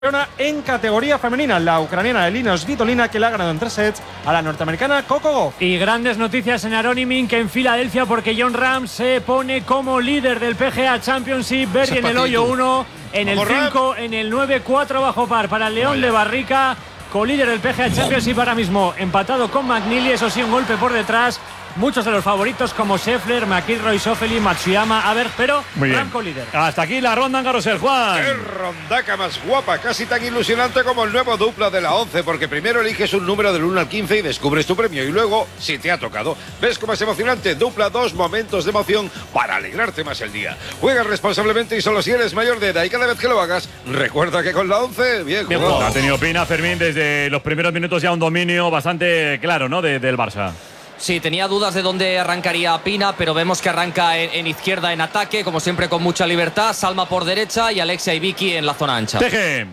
En categoría femenina, la ucraniana Elina Svitolina, que le ha ganado en 3 sets a la norteamericana Coco Gauff. Y grandes noticias en Aronimink, en Filadelfia, porque Jon Rahm se pone como líder del PGA Championship. Berry en el hoyo 1, en el 5, en el 9, 4 bajo par para el León de Barrica, colíder del PGA Championship ahora mismo, empatado con McNeely. Eso sí, un golpe por detrás. Muchos de los favoritos como Scheffler, McIlroy, Schauffele, Matsuyama. A ver, pero Ramco líder. Hasta aquí la ronda en Garrosel, Juan. ¡Qué rondaca más guapa! Casi tan ilusionante como el nuevo dupla de la 11, porque primero eliges un número del 1 al 15 y descubres tu premio. Y luego, si te ha tocado, ves cómo es emocionante. Dupla 2 momentos de emoción para alegrarte más el día. Juega responsablemente y solo si eres mayor de edad. Y cada vez que lo hagas, recuerda que con la 11, bien jugado. Ha tenido Pina, Fermín, desde los primeros minutos ya un dominio bastante claro, ¿no? Del Barça. Sí, tenía dudas de dónde arrancaría Pina, pero vemos que arranca en izquierda en ataque, como siempre con mucha libertad. Salma por derecha y Alexia y Vicky en la zona ancha. Teje.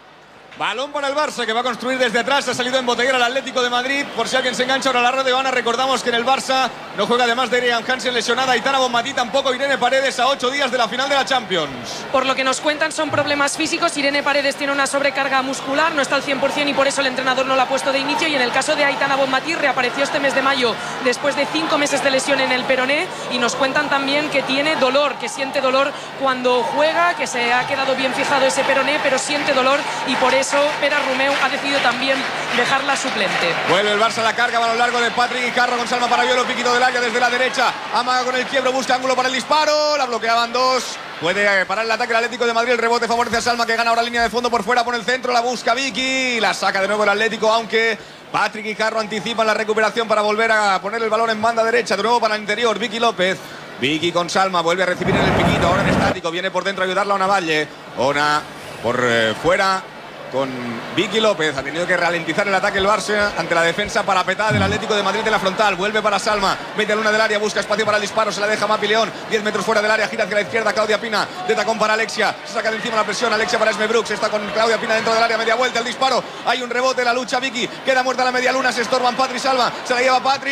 Balón para el Barça, que va a construir desde atrás. Ha salido en botellera el Atlético de Madrid. Por si alguien se engancha ahora a la red de Habana, recordamos que en el Barça no juega además de Irian Hansen lesionada, Aitana Bonmatí tampoco, Irene Paredes a 8 días de la final de la Champions. Por lo que nos cuentan son problemas físicos. Irene Paredes tiene una sobrecarga muscular, no está al 100% y por eso el entrenador no la ha puesto de inicio. Y en el caso de Aitana Bonmatí, reapareció este mes de mayo después de 5 meses de lesión en el peroné, y nos cuentan también que tiene dolor, que siente dolor cuando juega, que se ha quedado bien fijado ese peroné, pero siente dolor y por eso Pera Romeu ha decidido también dejarla suplente. Vuelve el Barça a la carga, va a lo largo de Patrick Carro con Salma Parayuelo, piquito del área desde la derecha, amaga con el quiebro, busca ángulo para el disparo, la bloqueaban dos. Puede parar el ataque el Atlético de Madrid, el rebote favorece a Salma, que gana ahora línea de fondo por fuera, por el centro, la busca Vicky, la saca de nuevo el Atlético, aunque Patrick y Carro anticipan la recuperación para volver a poner el balón en banda derecha, de nuevo para el interior, Vicky López. Vicky con Salma, vuelve a recibir en el piquito, ahora en estático, viene por dentro a ayudarla a Ona Valle. Ona por fuera con Vicky López, ha tenido que ralentizar el ataque el Barça ante la defensa parapetada del Atlético de Madrid de la frontal. Vuelve para Salma, mete a luna del área, busca espacio para el disparo, se la deja Mapi León, 10 metros fuera del área, gira hacia la izquierda Claudia Pina, de tacón para Alexia, se saca de encima la presión, Alexia para Esme Brooks, está con Claudia Pina dentro del área, media vuelta, el disparo, hay un rebote, la lucha Vicky, queda muerta la media luna, se estorban Patri Salva, se la lleva Patri,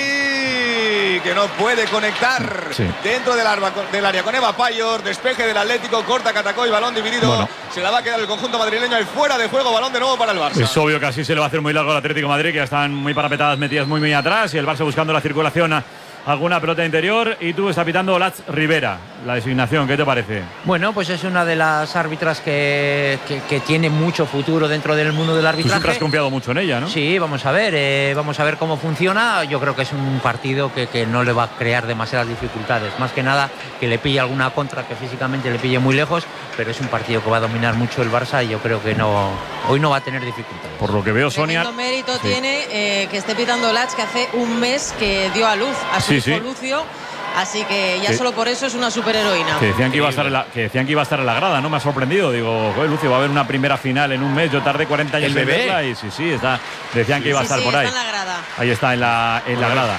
que no puede conectar dentro del área con Eva Payor, despeje del Atlético, corta Catacó y balón dividido, se la va a quedar el conjunto madrileño y fuera de juego, balón de nuevo para el Barça. Es obvio que así se le va a hacer muy largo al Atlético de Madrid, que ya están muy parapetadas, metidas muy atrás, y el Barça buscando la circulación a alguna pelota interior. Y tú está pitando Lats Rivera, la designación, ¿qué te parece? Bueno, pues es una de las árbitras que tiene mucho futuro dentro del mundo del arbitraje. Tú siempre has confiado mucho en ella, ¿no? Sí, vamos a ver cómo funciona. Yo creo que es un partido que no le va a crear demasiadas dificultades, más que nada que le pille alguna contra, que físicamente le pille muy lejos, pero es un partido que va a dominar mucho el Barça y yo creo que hoy no va a tener dificultades. Por lo que veo, Sonia, tremendo mérito tiene que esté pitando Lats, que hace un mes que dio a luz a su hijo Lucio. Así que ya solo por eso es una superheroína. Que decían que iba a estar en la grada, ¿no? Me ha sorprendido. Digo, joder, Lucio, va a haber una primera final en un mes. Yo tardé 40 años en verla y sí, está. Decían que iba a estar por ahí. Está en la grada. Ahí está, en la grada.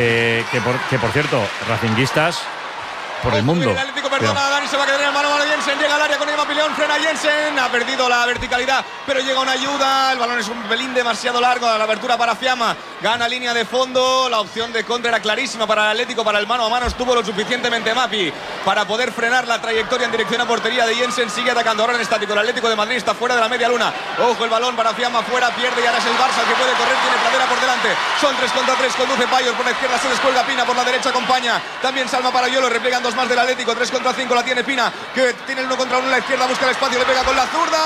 Que por cierto, racinguistas por el mundo. El Atlético perdona, Dani se va a quedar en el mano a Jensen, llega al área con Eva Pileón, frena Jensen, ha perdido la verticalidad, pero llega una ayuda, el balón es un pelín demasiado largo, la abertura para Fiamma, gana línea de fondo, la opción de contra era clarísima para el Atlético, para el mano a mano estuvo lo suficientemente Mapi para poder frenar la trayectoria en dirección a portería de Jensen, sigue atacando ahora en estático, el Atlético de Madrid está fuera de la media luna, ojo el balón para Fiamma, fuera, pierde y ahora es el Barça el que puede correr, tiene Pradera por delante, son 3 contra 3, conduce Payor por la izquierda, se descuelga Pina, por la derecha acompaña, también Salma Parayuelo, repliegan 2 más del Atlético, 3 contra 5 la tiene Pina, que tiene el 1 contra 1 en la izquierda, busca el espacio, le pega con la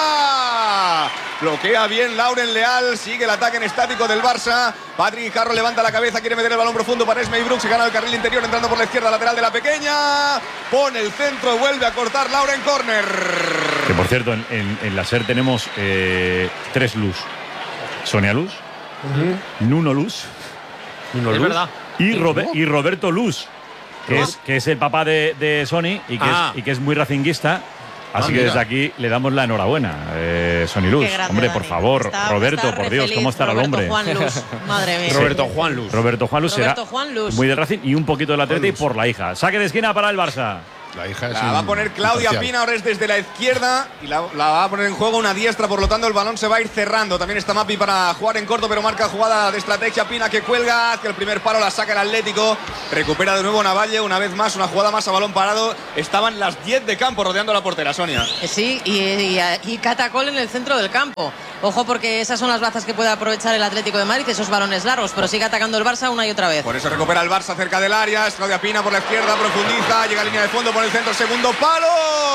zurda, bloquea bien Lauren Leal, sigue el ataque en estático del Barça, Patrick Carro levanta la cabeza, quiere meter el balón profundo para Esme Brooks, se gana el carril interior entrando por la izquierda, lateral de la pequeña, pone el centro, vuelve a cortar Lauren, corner. Que por cierto, en la SER tenemos 3 Luz. Sonia Luz, Nuno Luz, es verdad. y Roberto Luz, que es el papá de Sony y que es muy racinguista. Así que desde aquí le damos la enhorabuena, Sony Luz. Hombre, por favor, Roberto, por Dios, ¿cómo estará el hombre? Juan Luz, madre mía. Roberto Juan Luz será muy del Racing y un poquito del Atlético y por la hija. Saque de esquina para el Barça. La hija la va a poner Claudia Pina, ahora es desde la izquierda y la va a poner en juego una diestra, por lo tanto el balón se va a ir cerrando. También está Mapi para jugar en corto, pero marca jugada de estrategia. Pina que cuelga hacia el primer palo, la saca el Atlético, recupera de nuevo Navalle, una vez más, una jugada más a balón parado. Estaban las 10 de campo rodeando la portera, Sonia. Sí, y Catacol en el centro del campo. Ojo, porque esas son las bazas que puede aprovechar el Atlético de Madrid, esos balones largos, pero sigue atacando el Barça una y otra vez. Por eso recupera el Barça cerca del área, es Claudia Pina por la izquierda, profundiza, llega a línea de fondo por el centro, segundo palo.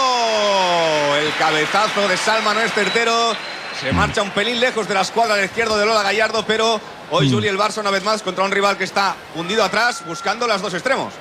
El cabezazo de Salma no es certero, se marcha un pelín lejos de la escuadra al izquierdo de Lola Gallardo, pero hoy Juli el Barça una vez más contra un rival que está hundido atrás, buscando las dos extremos.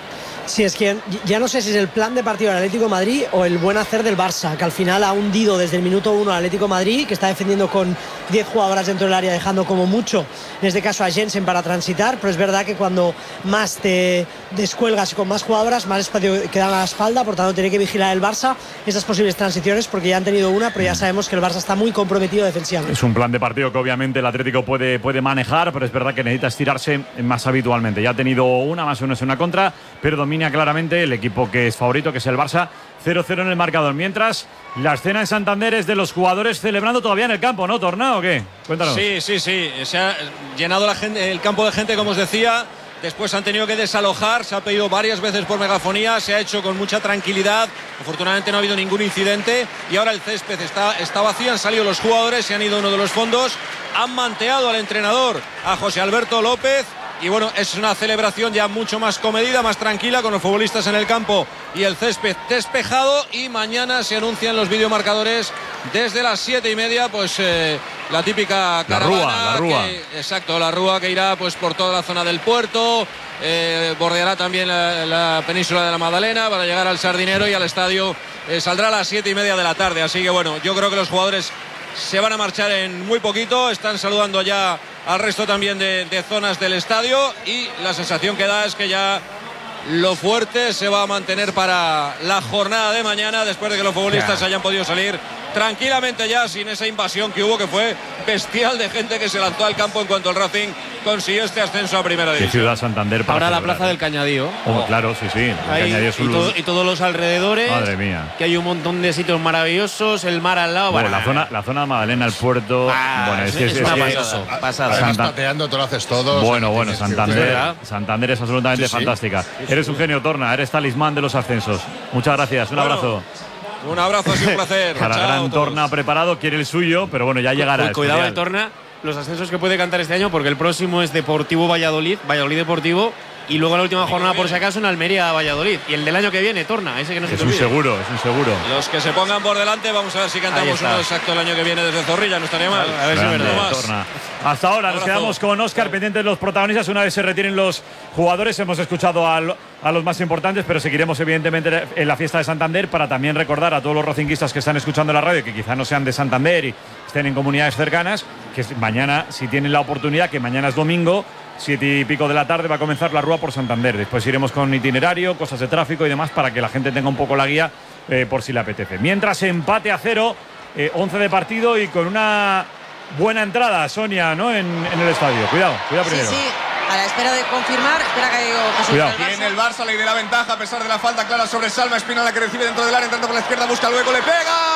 Sí, es que ya no sé si es el plan de partido del Atlético de Madrid o el buen hacer del Barça, que al final ha hundido desde el minuto 1 al Atlético de Madrid, que está defendiendo con 10 jugadoras dentro del área, dejando como mucho, en este caso a Jensen, para transitar, pero es verdad que cuando más te descuelgas y con más jugadoras, más espacio queda a la espalda, por tanto tiene que vigilar el Barça esas posibles transiciones, porque ya han tenido una, pero ya sabemos que el Barça está muy comprometido defensivamente. Es un plan de partido que obviamente el Atlético puede manejar, pero es verdad que necesita estirarse más habitualmente. Ya ha tenido una, más o menos una contra, pero domina claramente el equipo que es favorito, que es el Barça. 0-0 en el marcador. Mientras, la escena en Santander es de los jugadores celebrando todavía en el campo, ¿no, Torna, o qué? Cuéntanos. Sí. Se ha llenado el campo de gente, como os decía. Después han tenido que desalojar, se ha pedido varias veces por megafonía, se ha hecho con mucha tranquilidad. Afortunadamente no ha habido ningún incidente y ahora el césped está vacío, han salido los jugadores, se han ido a uno de los fondos, han manteado al entrenador, a José Alberto López. Y bueno, es una celebración ya mucho más comedida, más tranquila, con los futbolistas en el campo y el césped despejado. Y mañana se anuncian los videomarcadores desde las 7:30, pues la típica caravana. La Rúa. Exacto, la Rúa que irá pues por toda la zona del puerto, bordeará también la península de la Magdalena para llegar al Sardinero y al estadio. Saldrá a las 7:30 de la tarde. Así que bueno, yo creo que los jugadores se van a marchar en muy poquito, están saludando ya al resto también de zonas del estadio y la sensación que da es que ya lo fuerte se va a mantener para la jornada de mañana, después de que los futbolistas hayan podido salir tranquilamente ya sin esa invasión que hubo, que fue bestial, de gente que se lanzó al campo en cuanto el Racing consiguió este ascenso a primera división. ¿Qué ciudad Santander? Ahora la plaza del Cañadío. Claro, sí. El Cañadío es y todos los alrededores. Madre mía. Que hay un montón de sitios maravillosos, el mar al lado. Bueno, la zona de Magdalena, el puerto. Bueno, es una pasada. Además, pateando, tú lo haces todo. Bueno, Santander es absolutamente fantástica. Eres un genio, Torna, eres talismán de los ascensos. Muchas gracias, un abrazo. Un abrazo, ha sido un placer. Para gran Torna preparado, quiere el suyo, pero bueno, ya llegará. Cuidado de Torna, los ascensos que puede cantar este año, porque el próximo es Deportivo Valladolid Deportivo, y luego la última jornada, por si acaso, en Almería-Valladolid. Y el del año que viene, Torna, ese que no se te olvide. Es un seguro. Los que se pongan por delante, vamos a ver si cantamos uno exacto el año que viene desde Zorrilla, no estaría mal. A ver si es verdad. Torna. Hasta ahora nos quedamos con Óscar, pendientes de los protagonistas. Una vez se retiren los jugadores, hemos escuchado a los más importantes, pero seguiremos evidentemente en la fiesta de Santander para también recordar a todos los racinguistas que están escuchando la radio, que quizá no sean de Santander y estén en comunidades cercanas, que mañana, si tienen la oportunidad, que mañana es domingo, 7:00 de la tarde, va a comenzar la Rúa por Santander. Después iremos con itinerario, cosas de tráfico y demás para que la gente tenga un poco la guía por si le apetece. Mientras, empate a 0, 11 de partido y con una buena entrada, Sonia, ¿no? en el estadio. Cuidado primero. Sí. A la espera de confirmar, espera que Tiene el Barça, le de la ventaja a pesar de la falta clara sobre Salma. Espina, la que recibe dentro del área, entrando por la izquierda, busca luego, le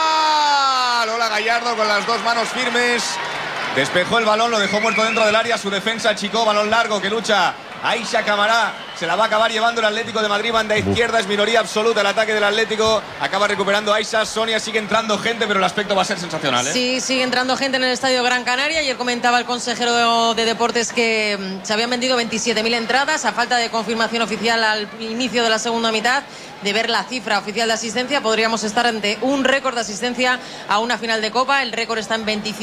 pega. Lola Gallardo con las dos manos firmes. Despejó el balón, lo dejó muerto dentro del área. Su defensa achicó, balón largo que lucha Aisha Camará. Se la va a acabar llevando el Atlético de Madrid. Banda izquierda, es minoría absoluta el ataque del Atlético. Acaba recuperando Aisha. Sonia, sigue entrando gente, pero el aspecto va a ser sensacional, ¿eh? Sí, sigue entrando gente en el Estadio Gran Canaria. Ayer comentaba el consejero de Deportes que se habían vendido 27.000 entradas. A falta de confirmación oficial al inicio de la segunda mitad, de ver la cifra oficial de asistencia, podríamos estar ante un récord de asistencia a una final de Copa. El récord está en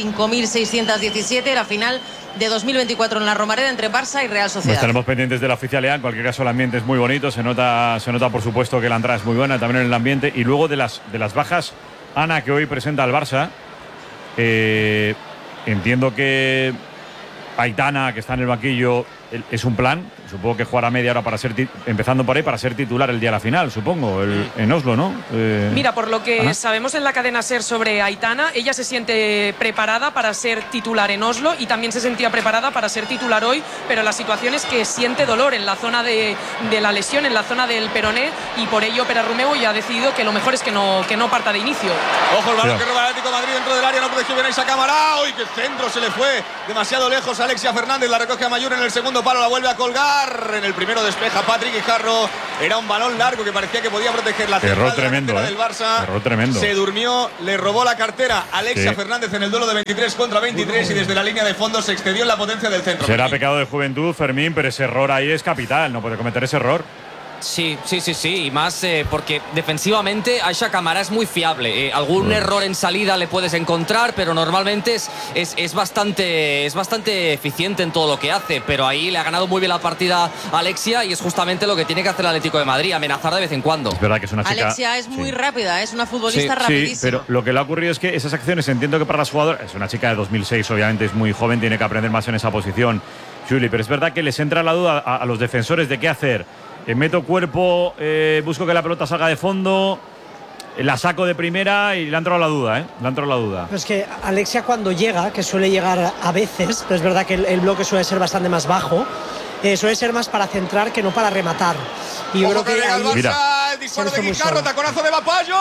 25.617, la final de 2024 en la Romareda entre Barça y Real Sociedad. Estaremos pendientes de la oficialidad. En cualquier caso, el ambiente es muy bonito. Se nota por supuesto que la entrada es muy buena también en el ambiente. Y luego de las bajas, Ana, que hoy presenta al Barça, entiendo que Aitana, que está en el banquillo, es un plan, supongo que jugará media hora para ser empezando por ahí para ser titular el día de la final, supongo, en Oslo, ¿no? Mira, por lo que sabemos en la cadena SER sobre Aitana, ella se siente preparada para ser titular en Oslo y también se sentía preparada para ser titular hoy, pero la situación es que siente dolor en la zona de la lesión, en la zona del peroné, y por ello Pere Romeu ya ha decidido que lo mejor es que no parta de inicio. Ojo el balón que roba el Atlético de Madrid dentro del área, no protegió bien esa cámara. ¡Uy, qué centro! Se le fue demasiado lejos a Alexia Fernández, la recoge a Mayur en el segundo palo, la vuelve a colgar. En el primero despeja Patrick Guijarro. Era un balón largo que parecía que podía proteger la error tremendo, del Barça. Error tremendo. Se durmió, le robó la cartera a Alexia Fernández en el duelo de 23 contra 23 y desde la línea de fondo se excedió en la potencia del centro. Será pecado de juventud, Fermín, pero ese error ahí es capital, no puede cometer ese error. Sí, y más porque defensivamente Aisha Camara es muy fiable. Algún error en salida le puedes encontrar, pero normalmente es bastante eficiente en todo lo que hace. Pero ahí le ha ganado muy bien la partida a Alexia y es justamente lo que tiene que hacer el Atlético de Madrid, amenazar de vez en cuando. Es verdad que es una chica… Alexia es muy rápida, es una futbolista rapidísima. Sí, pero lo que le ha ocurrido es que esas acciones, entiendo que para las jugadoras… Es una chica de 2006, obviamente es muy joven, tiene que aprender más en esa posición, Juli, pero es verdad que les entra la duda a los defensores de qué hacer. Meto cuerpo, busco que la pelota salga de fondo, la saco de primera y le ha entrado la duda, Le ha entrado la duda. Pero es que Alexia cuando llega, que suele llegar a veces, pero es verdad que el bloque suele ser bastante más bajo, suele ser más para centrar que no para rematar. Y yo creo que ahí… Mira. El disparo de Guijarro, taconazo de Bapayor.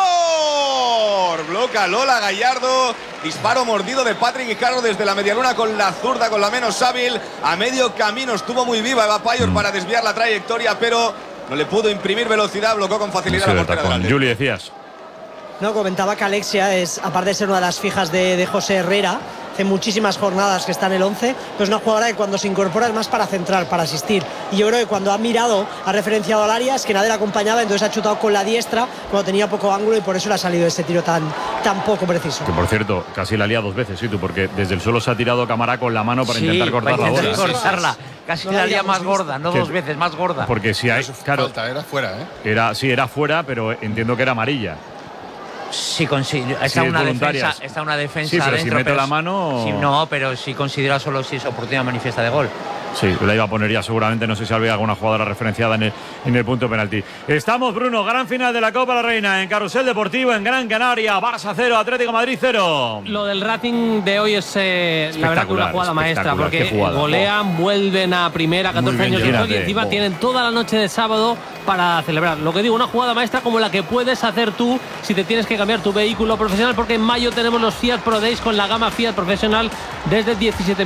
Bloca Lola Gallardo. Disparo mordido de Patrick Guijarro desde la medialuna con la zurda, con la menos hábil. A medio camino estuvo muy viva Bapayor para desviar la trayectoria, pero no le pudo imprimir velocidad. Bloqueó con facilidad la portera del Atlético. Juli, decías. No, comentaba que Alexia es, aparte de ser una de las fijas de José Herrera, hace muchísimas jornadas que está en el 11, pero es una jugadora que cuando se incorpora es más para centrar, para asistir. Y yo creo que cuando ha mirado, ha referenciado al área, es que nadie la acompañaba, entonces ha chutado con la diestra cuando tenía poco ángulo y por eso le ha salido ese tiro tan poco preciso. Que por cierto, casi la lía dos veces, ¿sí? Porque desde el suelo se ha tirado Camara con la mano para intentar cortar la bola. Cortarla. Casi la lía más gorda, no dos veces, más gorda. Porque si hay… Claro, era fuera, Era fuera, pero entiendo que era amarilla. Sí, está una defensa sí, pero adentro, si meto la mano… Sí, no, pero si considera solo si es oportunidad manifiesta de gol. Sí, la iba a poner ya seguramente, no sé si había alguna jugadora referenciada en el punto penalti. Estamos, Bruno, gran final de la Copa de la Reina en Carrusel Deportivo en Gran Canaria, Barça 0, Atlético Madrid 0. Lo del Racing de hoy es la verdad que una jugada maestra, porque golean, vuelven a primera, 14 años después y encima tienen toda la noche de sábado para celebrar. Lo que digo, una jugada maestra como la que puedes hacer tú si te tienes que cambiar tu vehículo profesional, porque en mayo tenemos los Fiat Pro Days con la gama Fiat profesional desde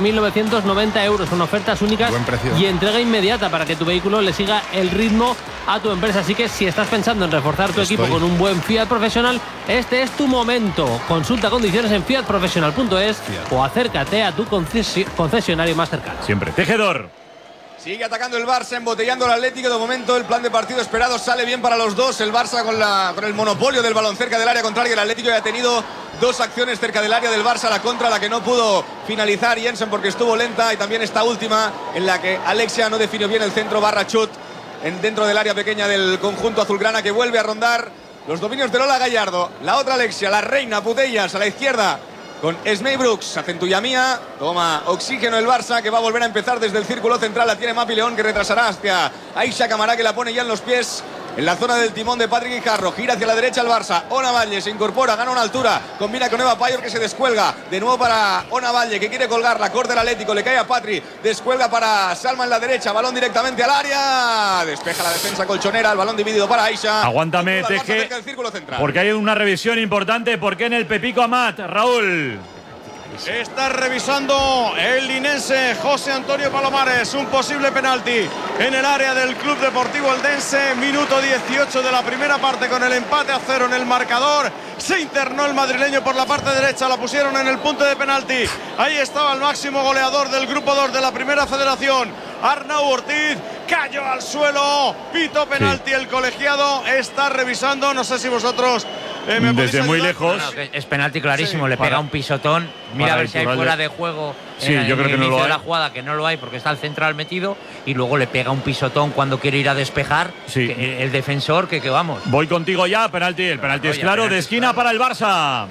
17.990 euros, con ofertas únicas y entrega inmediata para que tu vehículo le siga el ritmo a tu empresa. Así que si estás pensando en reforzar tu equipo con un buen Fiat profesional, este es tu momento. Consulta condiciones en fiatprofesional.es o acércate a tu concesionario más cercano. Siempre. Tejedor. Sigue atacando el Barça, embotellando al Atlético. De momento el plan de partido esperado sale bien para los dos. El Barça con el monopolio del balón cerca del área contraria. El Atlético ya ha tenido dos acciones cerca del área del Barça. La contra, la que no pudo finalizar Jensen porque estuvo lenta. Y también esta última en la que Alexia no definió bien el centro barra chut dentro del área pequeña del conjunto azulgrana, que vuelve a rondar los dominios de Lola Gallardo. La otra Alexia, la reina Putellas a la izquierda con Esmei Brooks, Acentuyamía, toma oxígeno el Barça, que va a volver a empezar desde el círculo central. La tiene Mapi León, que retrasará hacia Aisha Camara, que la pone ya en los pies en la zona del timón de Patrick Guijarro. Gira hacia la derecha el Barça. Ona Valle se incorpora, gana una altura, combina con Eva Payor, que se descuelga de nuevo para Ona Valle, que quiere colgarla, corta el Atlético, le cae a Patri, descuelga para Salma en la derecha, balón directamente al área, despeja la defensa colchonera, el balón dividido para Aisha. Aguántame, Teje, porque hay una revisión importante. ¿Por qué en el Pepico Amat, Raúl? Está revisando el linense José Antonio Palomares un posible penalti en el área del Club Deportivo Eldense. Minuto 18 de la primera parte, con el empate a 0 en el marcador. Se internó el madrileño por la parte derecha, la pusieron en el punto de penalti. Ahí estaba el máximo goleador del grupo 2 de la primera federación, Arnau Ortiz. Cayó al suelo, pito penalti. El colegiado está revisando, no sé si vosotros desde muy lejos. Es penalti clarísimo, le pega un pisotón. Mira a ver si hay fuera de juego. Sí, yo creo que no lo hay. De la jugada, que no lo hay porque está el central metido, y luego le pega un pisotón cuando quiere ir a despejar. Sí. El defensor, que vamos. Voy contigo ya, penalti. El penalti es claro, de esquina para el Barça.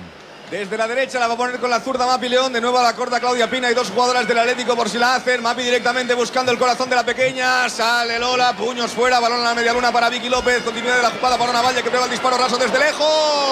Desde la derecha la va a poner con la zurda Mapi León. De nuevo a la corta Claudia Pina y dos jugadoras del Atlético por si la hacen. Mapi directamente buscando el corazón de la pequeña. Sale Lola, puños fuera, balón a la media luna para Vicky López. Continuidad de la jugada para Ona Valle que prueba el disparo raso desde lejos.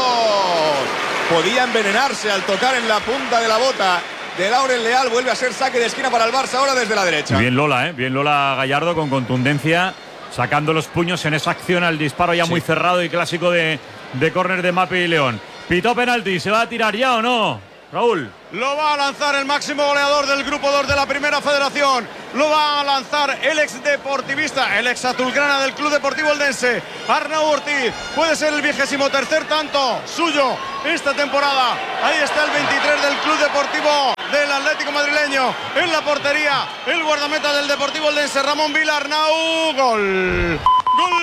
Podía envenenarse al tocar en la punta de la bota de Laurel Leal. Vuelve a ser saque de esquina para el Barça ahora desde la derecha. Bien Lola, bien Lola Gallardo con contundencia, sacando los puños en esa acción al disparo ya muy cerrado y clásico de córner de Mapi León. Pitó penalti, ¿se va a tirar ya o no, Raúl? Lo va a lanzar el máximo goleador del grupo 2 de la Primera Federación. Lo va a lanzar el ex deportivista, el ex azulgrana del Club Deportivo Eldense, Arnau Ortiz. Puede ser el 23º tanto suyo esta temporada. Ahí está el 23 del Club Deportivo del Atlético madrileño. En la portería, el guardameta del Deportivo Eldense, Ramón Vila. Arnau. Gol. Gol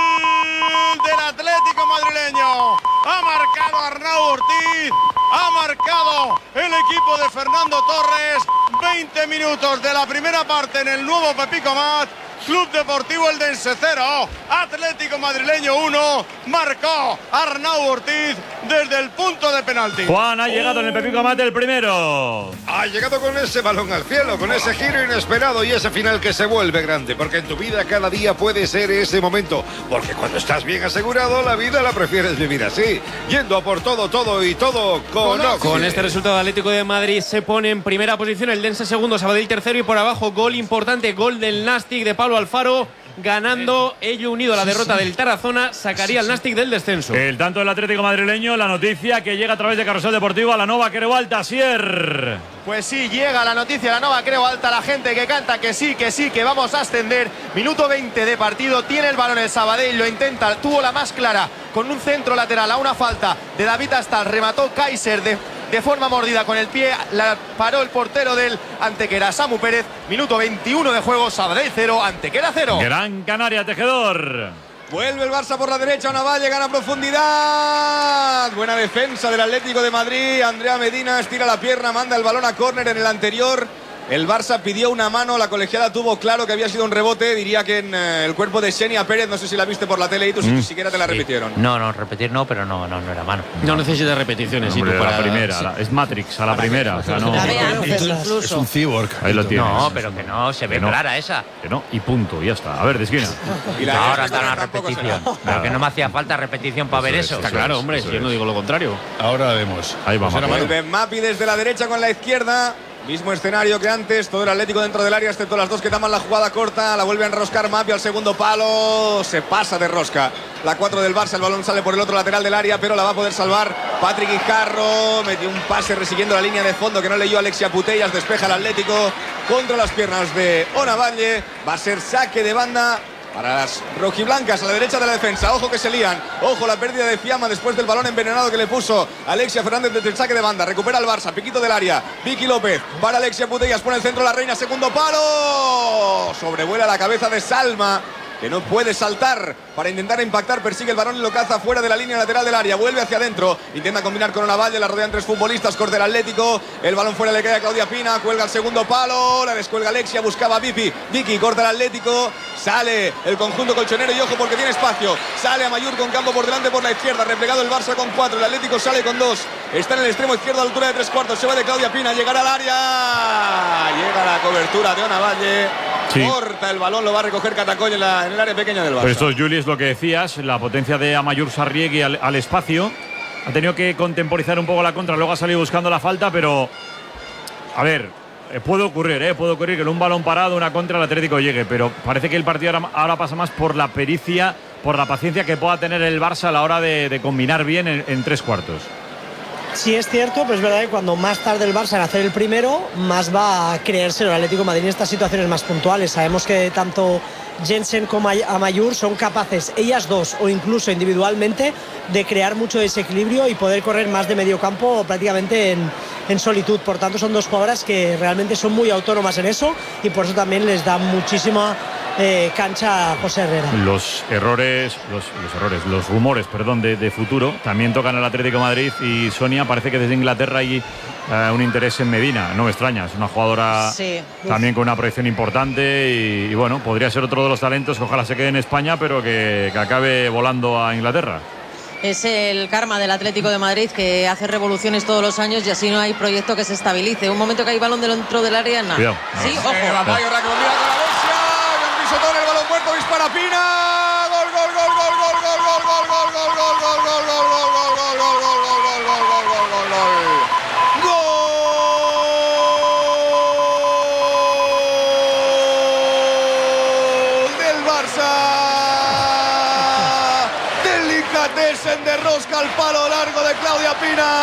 del Atlético madrileño. Ha marcado Arnau Ortiz. Ha marcado el equipo de Fernando Torres. 20 minutos de la primera parte en el nuevo Pepico Mat. Club Deportivo Eldense 0, Atlético madrileño 1. Marcó Arnau Ortiz desde el punto de penalti. Juan, ha llegado en el Pepico Mat el primero. Ha llegado con ese balón al cielo, con ese giro inesperado y ese final que se vuelve grande. Porque en tu vida cada día puede ser ese momento. Porque cuando estás bien asegurado, la vida la prefieres vivir así. Yendo a por todo, todo y todo con Oxide. Con este resultado, Atlético de Madrid se pone en primera posición, el Eldense segundo, Sabadell tercero y por abajo gol importante, gol del Nastic de Pablo Alfaro, ganando ello unido a la derrota del Tarazona, sacaría al Nastic del descenso. El tanto del Atlético madrileño, la noticia que llega a través de Carrusel Deportivo a la Nova Creu Alta, Asier. Pues sí, llega la noticia, la Nova Creu Alta, la gente que canta que sí, que vamos a ascender. Minuto 20 de partido, tiene el balón el Sabadell, lo intenta, tuvo la más clara con un centro lateral a una falta de David Astal, remató Kaiser de forma mordida con el pie, la paró el portero del Antequera, Samu Pérez. Minuto 21 de juego, Sabadell 0, Antequera 0. Gran Canaria, Tejedor. Vuelve el Barça por la derecha, Ona Valle gana profundidad. Buena defensa del Atlético de Madrid. Andrea Medina estira la pierna, manda el balón a córner. En el anterior el Barça pidió una mano, la colegiada tuvo claro que había sido un rebote. Diría que en el cuerpo de Xenia Pérez, no sé si la viste por la tele y tú ni siquiera te la repitieron. No, repetir no, pero no era mano. No necesita repeticiones. Hombre, para la primera, sí. Es Matrix a la primera. O sea, no, es un cyborg. Ahí lo tienes. No, pero que no, se ve clara esa. Que no, y punto, ya está. A ver, de esquina. Y ahora está la repetición. Pero que no me hacía falta repetición para ver eso. Está claro, hombre, yo no digo lo contrario. Ahora la vemos. Ahí vamos. Vuelve Mapi desde la derecha con la izquierda. Mismo escenario que antes, todo el Atlético dentro del área, excepto las dos que taman la jugada corta. La vuelve a enroscar Mapi al segundo palo. Se pasa de rosca. La 4 del Barça, el balón sale por el otro lateral del área, pero la va a poder salvar Patrick Guijarro. Metió un pase resiguiendo la línea de fondo que no leyó Alexia Putellas. Despeja el Atlético contra las piernas de Ona Valle. Va a ser saque de banda para las rojiblancas a la derecha de la defensa. Ojo que se lían. Ojo la pérdida de Fiamma después del balón envenenado que le puso Alexia Fernández desde el saque de banda. Recupera el Barça. Piquito del área. Vicky López para Alexia Putellas. Pone el centro la Reina. Segundo palo. Sobrevuela la cabeza de Salma, que no puede saltar para intentar impactar, persigue el balón y lo caza fuera de la línea lateral del área, vuelve hacia adentro, intenta combinar con Ona Valle, la rodean tres futbolistas, corta el Atlético, el balón fuera le cae a Claudia Pina, cuelga el segundo palo, la descuelga Alexia, buscaba a Vicky, corta el Atlético, sale el conjunto colchonero y ojo porque tiene espacio, sale a Mayur con campo por delante por la izquierda, replegado el Barça con 4, el Atlético sale con 2, está en el extremo izquierdo a la altura de 3/4, se va de Claudia Pina, llegará al área, llega la cobertura de Ona Valle. Sí. Corta el balón, lo va a recoger Catacoll en el área pequeña del Barça. Pues esto es, Juli, es lo que decías, la potencia de Amayur Sarriegui al espacio. Ha tenido que contemporizar un poco la contra, luego ha salido buscando la falta, pero a ver, puede ocurrir que en un balón parado, una contra, el Atlético llegue, pero parece que el partido ahora pasa más por la pericia, por la paciencia que pueda tener el Barça a la hora de combinar bien en 3/4. Sí, es cierto, pero es verdad que cuando más tarde el Barça en hacer el primero, más va a creerse el Atlético de Madrid en estas situaciones más puntuales. Sabemos que tanto Jensen como Amayur son capaces, ellas dos o incluso individualmente, de crear mucho desequilibrio y poder correr más de medio campo prácticamente en solitud. Por tanto, son dos jugadoras que realmente son muy autónomas en eso y por eso también les da muchísima cancha a José Herrera. Los rumores de futuro también tocan al Atlético de Madrid y Sonia, parece que desde Inglaterra hay un interés en Medina, no me extraña, es una jugadora también con una proyección importante y bueno, podría ser otro de los talentos que ojalá se quede en España pero que acabe volando a Inglaterra. Es el karma del Atlético de Madrid, que hace revoluciones todos los años y así no hay proyecto que se estabilice. Un momento que hay balón dentro del área, nada. Cuidado. Sí, ojo. Bapayo recombina con Alexia. Un pisotón, el balón muerto, dispara Pina. Gol, gol, gol, gol, gol, gol, gol, gol, gol, gol, gol, gol, gol, gol, gol, gol, de rosca al palo largo de Claudia Pina.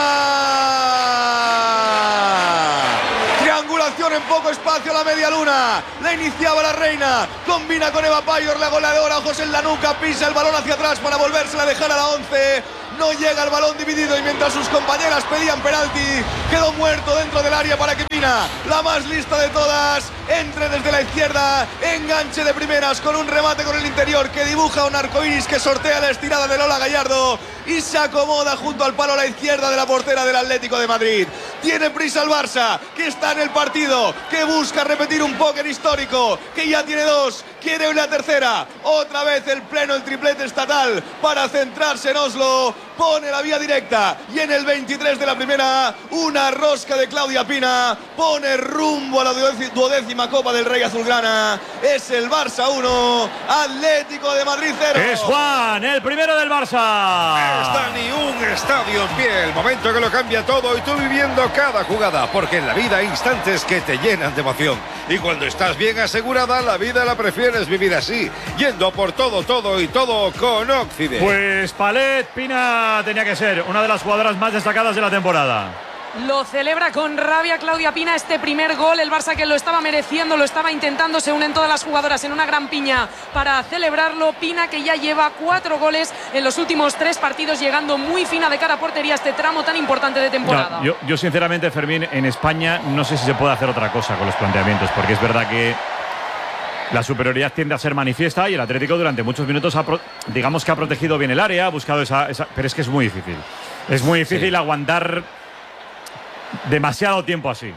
Triangulación en poco espacio a la media luna. La iniciaba la reina. Combina con Eva Payor, la goleadora. Ojos en la nuca. Pisa el balón hacia atrás para volvérsela a dejar a la 11. No llega el balón dividido y mientras sus compañeras pedían penalti, quedó muerto dentro del área para que Pina, la más lista de todas, entre desde la izquierda, enganche de primeras con un remate con el interior que dibuja un arcoíris que sortea la estirada de Lola Gallardo y se acomoda junto al palo a la izquierda de la portera del Atlético de Madrid. Tiene prisa el Barça, que está en el partido, que busca repetir un póker histórico, que ya tiene dos, quiere una tercera. Otra vez el pleno, el triplete estatal para centrarse en Oslo. Pone la vía directa y en el 23 de la primera, una rosca de Claudia Pina. Pone rumbo a la duodécima Copa del Rey azulgrana. Es el Barça 1, Atlético de Madrid 0. Es Juan, el primero del Barça. Está ni un estadio en pie. El momento que lo cambia todo y tú viviendo cada jugada. Porque en la vida hay instantes que te llenan de emoción. Y cuando estás bien asegurada, la vida la prefieres vivir así. Yendo por todo, todo y todo con Occident. Pues Palet Pina tenía que ser una de las jugadoras más destacadas de la temporada. Lo celebra con rabia Claudia Pina este primer gol. El Barça, que lo estaba mereciendo, lo estaba intentando. Se unen todas las jugadoras en una gran piña para celebrarlo. Pina, que ya lleva 4 goles en los últimos 3 partidos, llegando muy fina de cara a portería este tramo tan importante de temporada. No, yo sinceramente, Fermín, en España no sé si se puede hacer otra cosa con los planteamientos, porque es verdad que la superioridad tiende a ser manifiesta y el Atlético durante muchos minutos digamos que ha protegido bien el área, ha buscado esa pero es que es muy difícil. Es muy difícil aguantar demasiado tiempo así.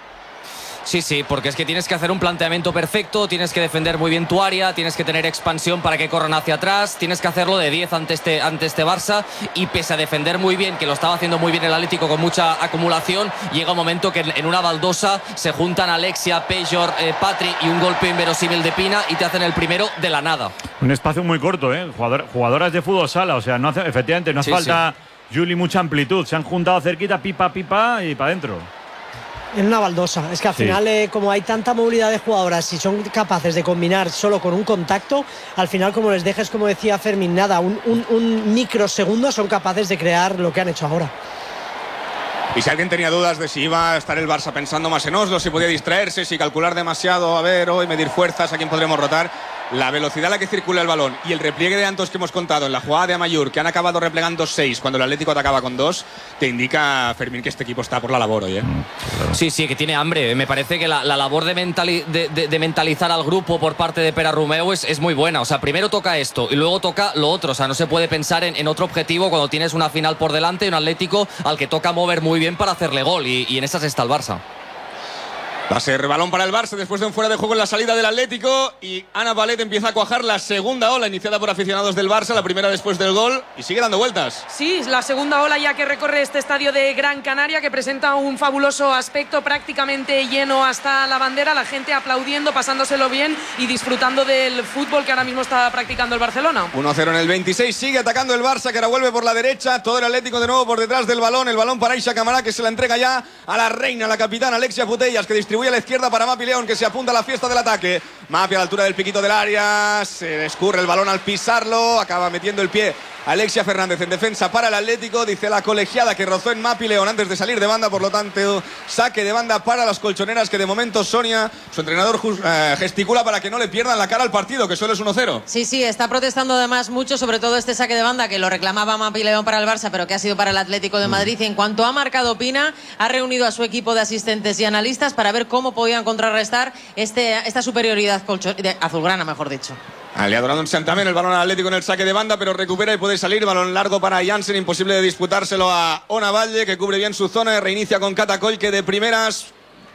Sí, porque es que tienes que hacer un planteamiento perfecto, tienes que defender muy bien tu área, tienes que tener expansión para que corran hacia atrás, tienes que hacerlo de 10 ante este Barça, y pese a defender muy bien, que lo estaba haciendo muy bien el Atlético con mucha acumulación, llega un momento que en una baldosa se juntan Alexia, Payor, Patri y un golpe inverosímil de Pina y te hacen el primero de la nada. Un espacio muy corto, jugadoras de fútbol sala, o sea, efectivamente no hace falta, Juli, mucha amplitud, se han juntado cerquita, pipa y para adentro. En una baldosa. Es que al final, como hay tanta movilidad de jugadoras, si son capaces de combinar solo con un contacto, al final, como les dejes, como decía Fermín, nada, un microsegundo, son capaces de crear lo que han hecho ahora. Y si alguien tenía dudas de si iba a estar el Barça pensando más en Oslo, si podía distraerse, si calcular demasiado, a ver, hoy medir fuerzas, a quién podremos rotar, la velocidad a la que circula el balón y el repliegue de Antos que hemos contado en la jugada de Amayur, que han acabado replegando 6 cuando el Atlético atacaba con 2, te indica, Fermín, que este equipo está por la labor hoy, ¿eh? Sí, que tiene hambre. Me parece que la labor de mentalizar al grupo por parte de Pera Romeu es muy buena. O sea, primero toca esto y luego toca lo otro. O sea, no se puede pensar en otro objetivo cuando tienes una final por delante y un Atlético al que toca mover muy bien para hacerle gol, y en esas está el Barça. Va a ser balón para el Barça después de un fuera de juego en la salida del Atlético, y Ana Palet empieza a cuajar la segunda ola iniciada por aficionados del Barça, la primera después del gol, y sigue dando vueltas. Sí, la segunda ola ya que recorre este estadio de Gran Canaria, que presenta un fabuloso aspecto, prácticamente lleno hasta la bandera, la gente aplaudiendo, pasándoselo bien y disfrutando del fútbol que ahora mismo está practicando el Barcelona. 1-0 en el 26, sigue atacando el Barça, que ahora vuelve por la derecha, todo el Atlético de nuevo por detrás del balón, el balón para Aisha Camará, que se la entrega ya a la reina, la capitana Alexia Putellas, que distribuye a la izquierda para Mapi León, que se apunta a la fiesta del ataque. Mapi a la altura del piquito del área, se escurre el balón al pisarlo, acaba metiendo el pie Alexia Fernández en defensa para el Atlético, dice la colegiada que rozó en Mapi León antes de salir de banda, por lo tanto saque de banda para las colchoneras, que de momento Sonia, su entrenador, gesticula para que no le pierdan la cara al partido, que solo es 1-0. Sí, está protestando además mucho, sobre todo este saque de banda que lo reclamaba Mapi León para el Barça, pero que ha sido para el Atlético de Madrid. Y en cuanto ha marcado Pina, ha reunido a su equipo de asistentes y analistas para ver cómo podían contrarrestar esta superioridad azulgrana, mejor dicho. Aliado en Santamen, el balón al Atlético en el saque de banda, pero recupera y puede salir. Balón largo para Jansen, imposible de disputárselo a Ona Valle, que cubre bien su zona. Reinicia con Cata Koike de primeras.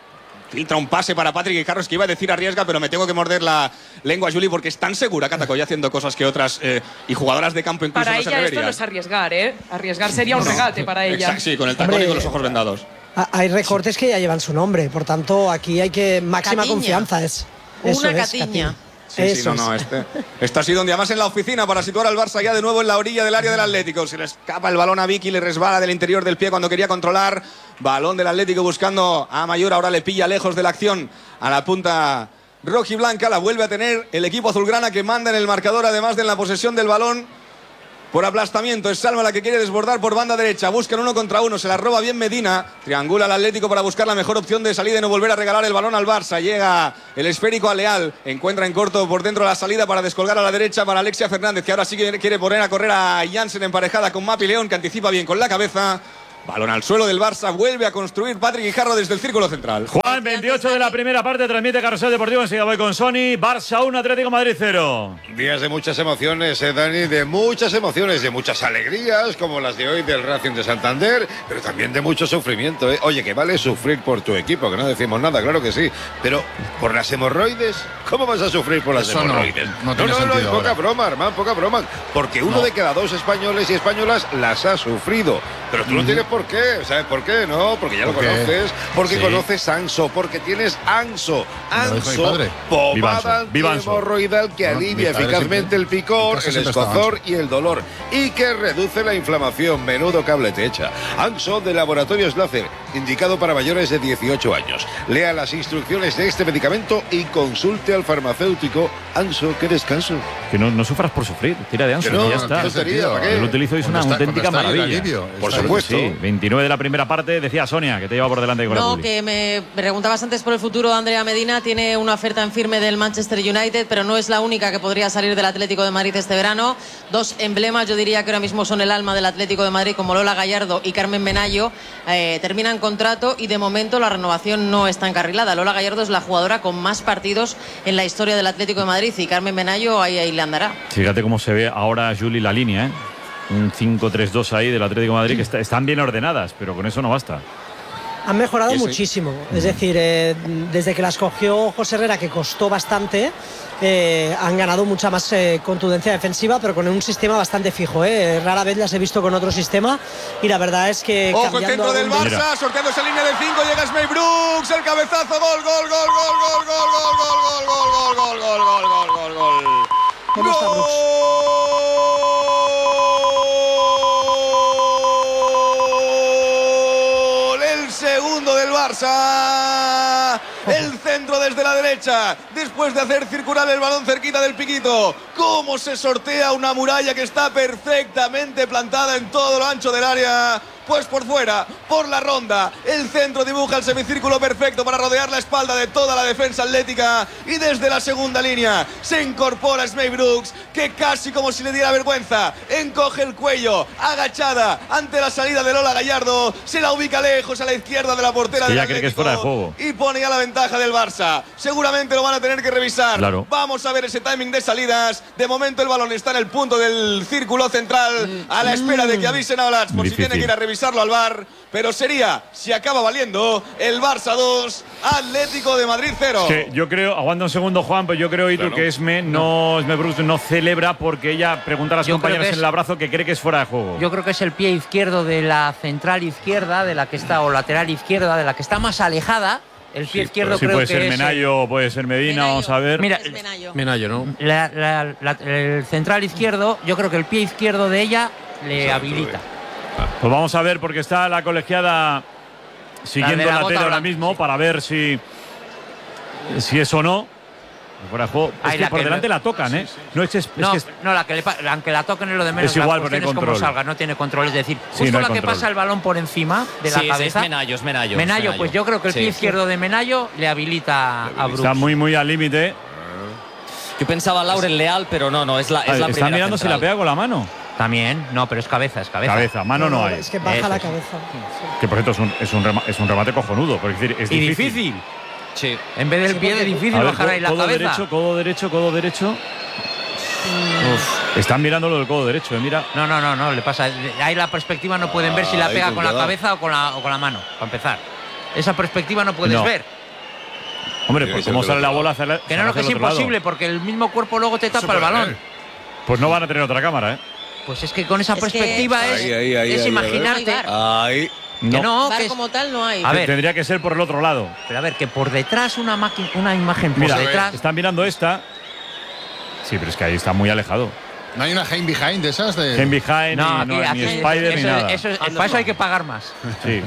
Filtra un pase para Patrick Guijarro, es que iba a decir arriesga, pero me tengo que morder la lengua, Juli, porque es tan segura Catacoya haciendo cosas que otras y jugadoras de campo incluso para no se ella atreverían. esto no es arriesgar, ¿eh? Arriesgar sería un regate para ella. Exacto, sí, con el tacón y con los ojos vendados. Hay recortes que ya llevan su nombre, por tanto aquí hay que máxima Catiña. Confianza. Una Catiña. Sí, no, este ha sido un día más en la oficina para situar al Barça ya de nuevo en la orilla del área del Atlético. Se le escapa el balón a Vicky, le resbala del interior del pie cuando quería controlar. Balón del Atlético buscando a Mayor, ahora le pilla lejos de la acción a la punta rojiblanca. La vuelve a tener el equipo azulgrana que manda en el marcador, además de en la posesión del balón. Por aplastamiento, es Salma la que quiere desbordar por banda derecha. Buscan 1 contra 1, se la roba bien Medina. Triangula al Atlético para buscar la mejor opción de salida y no volver a regalar el balón al Barça. Llega el esférico a Leal. Encuentra en corto por dentro la salida para descolgar a la derecha para Alexia Fernández, que ahora sí que quiere poner a correr a Jansen emparejada con Mapi León, que anticipa bien con la cabeza. Balón al suelo del Barça, vuelve a construir Patrick Guijarro desde el círculo central. Juan, 28 de la primera parte, transmite Carrusel Deportivo, enseguida voy con Sony. Barça 1, Atlético Madrid 0. Días de muchas emociones, Dani, de muchas emociones, de muchas alegrías, como las de hoy del Racing de Santander, pero también de mucho sufrimiento, ¿eh? Oye, que vale sufrir por tu equipo, que no decimos nada, claro que sí, pero ¿por las hemorroides? ¿Cómo vas a sufrir por las hemorroides? No tiene sentido. Poca broma, hermano, poca broma, porque uno de cada 2 españoles y españolas las ha sufrido, pero tú no tienes por qué. ¿Sabes por qué? No, porque ya lo conoces, porque conoces Anso, porque tienes Anso, pomada antihemorroidal que alivia eficazmente el picor, el escozor y el dolor, y que reduce la inflamación. Menudo cable te echa. Anso de Laboratorios Láser, indicado para mayores de 18 años. Lea las instrucciones de este medicamento y consulte al farmacéutico. Anso, qué descanso. Que no sufras por sufrir, tira de Anso, que no, ya está. Yo lo utilizo y es una auténtica maravilla. Por supuesto. Sí, 29 de la primera parte, decía Sonia, que te lleva por delante con No, que me preguntabas antes por el futuro de Andrea Medina. Tiene una oferta en firme del Manchester United, pero no es la única que podría salir del Atlético de Madrid este verano. 2 emblemas, yo diría que ahora mismo son el alma del Atlético de Madrid, como Lola Gallardo y Carmen Menayo. Terminan contrato y de momento la renovación no está encarrilada. Lola Gallardo es la jugadora con más partidos en la historia del Atlético de Madrid y Carmen Menayo ahí le andará. Fíjate cómo se ve ahora, Juli, la línea, ¿eh? Un 5-3-2 ahí del Atlético de Madrid, que están bien ordenadas, pero con eso no basta. Han mejorado muchísimo. Es decir, desde que las cogió José Herrera, que costó bastante, han ganado mucha más contundencia defensiva, pero con un sistema bastante fijo. Rara vez las he visto con otro sistema y la verdad es que. Ojo, el centro del Barça, sorteando esa línea de 5, llega Smith Brooks, el cabezazo, gol, gol, gol, gol, gol, gol, gol, gol, gol, gol, gol, gol, gol, gol, gol, gol. ¿Cómo está Brooks? Segundo del Barça, el centro desde la derecha, después de hacer circular el balón cerquita del piquito. Cómo se sortea una muralla que está perfectamente plantada en todo lo ancho del área. Pues por fuera, por la ronda, el centro dibuja el semicírculo perfecto para rodear la espalda de toda la defensa atlética, y desde la segunda línea se incorpora Smey Brooks, que casi como si le diera vergüenza, encoge el cuello, agachada ante la salida de Lola Gallardo, se la ubica lejos a la izquierda de la portera del Atlético, cree que es fuera de juego y pone ya la ventaja del Barça. Seguramente lo van a tener que revisar. Claro. Vamos a ver ese timing de salidas. De momento el balón está en el punto del círculo central, a la espera de que avisen a Olatz por si tiene que ir a revisarlo al VAR, pero sería, si acaba valiendo, el Barça 2, Atlético de Madrid 0. Que yo creo, aguanta un segundo, Juan, pues yo creo, Itu, que Esme Brooks no celebra porque ella pregunta a las compañeras en el abrazo que cree que es fuera de juego. Yo creo que es el pie izquierdo de la central izquierda, de la que está, o lateral izquierda, de la que está más alejada. El pie izquierdo creo que es. Puede ser Menayo, puede ser Medina, vamos a ver. Mira, Menayo, ¿no? El central izquierdo, yo creo que el pie izquierdo de ella le habilita. Pues vamos a ver, porque está la colegiada siguiendo la tele ahora mismo para ver si es o no. Fuera de juego. Es que por delante la tocan, ¿eh? No, aunque la toquen es lo de menos. Es igual, porque no como salga, no tiene control. Es decir, justo la que pasa el balón por encima de la cabeza. Es Menayo. Pues yo creo que el pie izquierdo de Menayo le habilita a Brooks. Está muy al límite. Yo pensaba Lauren Leal, pero no, es la primera. Está mirando central. si la pega con la mano. También, no, pero es cabeza. Cabeza, mano no hay. Es que baja la cabeza. Que por cierto es un remate cojonudo. Es decir, es difícil. Sí. En vez del pie, es difícil bajar ahí la cabeza. Codo derecho. Están mirando lo del codo derecho, mira. No, le pasa. Ahí la perspectiva no pueden ver si la pega con la cabeza o con la mano, para empezar. Esa perspectiva no puedes ver. Hombre, pues ¿cómo sale la bola hacia Que no, que es imposible, porque el mismo cuerpo luego te tapa el balón. Pues no van a tener otra cámara, ¿eh? Pues es que con esa perspectiva es imaginarte. Ahí. Que no, VAR que es, como tal no hay. A ver, tendría que ser por el otro lado. Pero a ver, que por detrás una imagen por detrás. Están mirando esta. Sí, pero es que ahí está muy alejado. No hay una Game Behind de esas de. Game Behind, ni Spider, ni nada. Para eso hay que pagar más. Sí.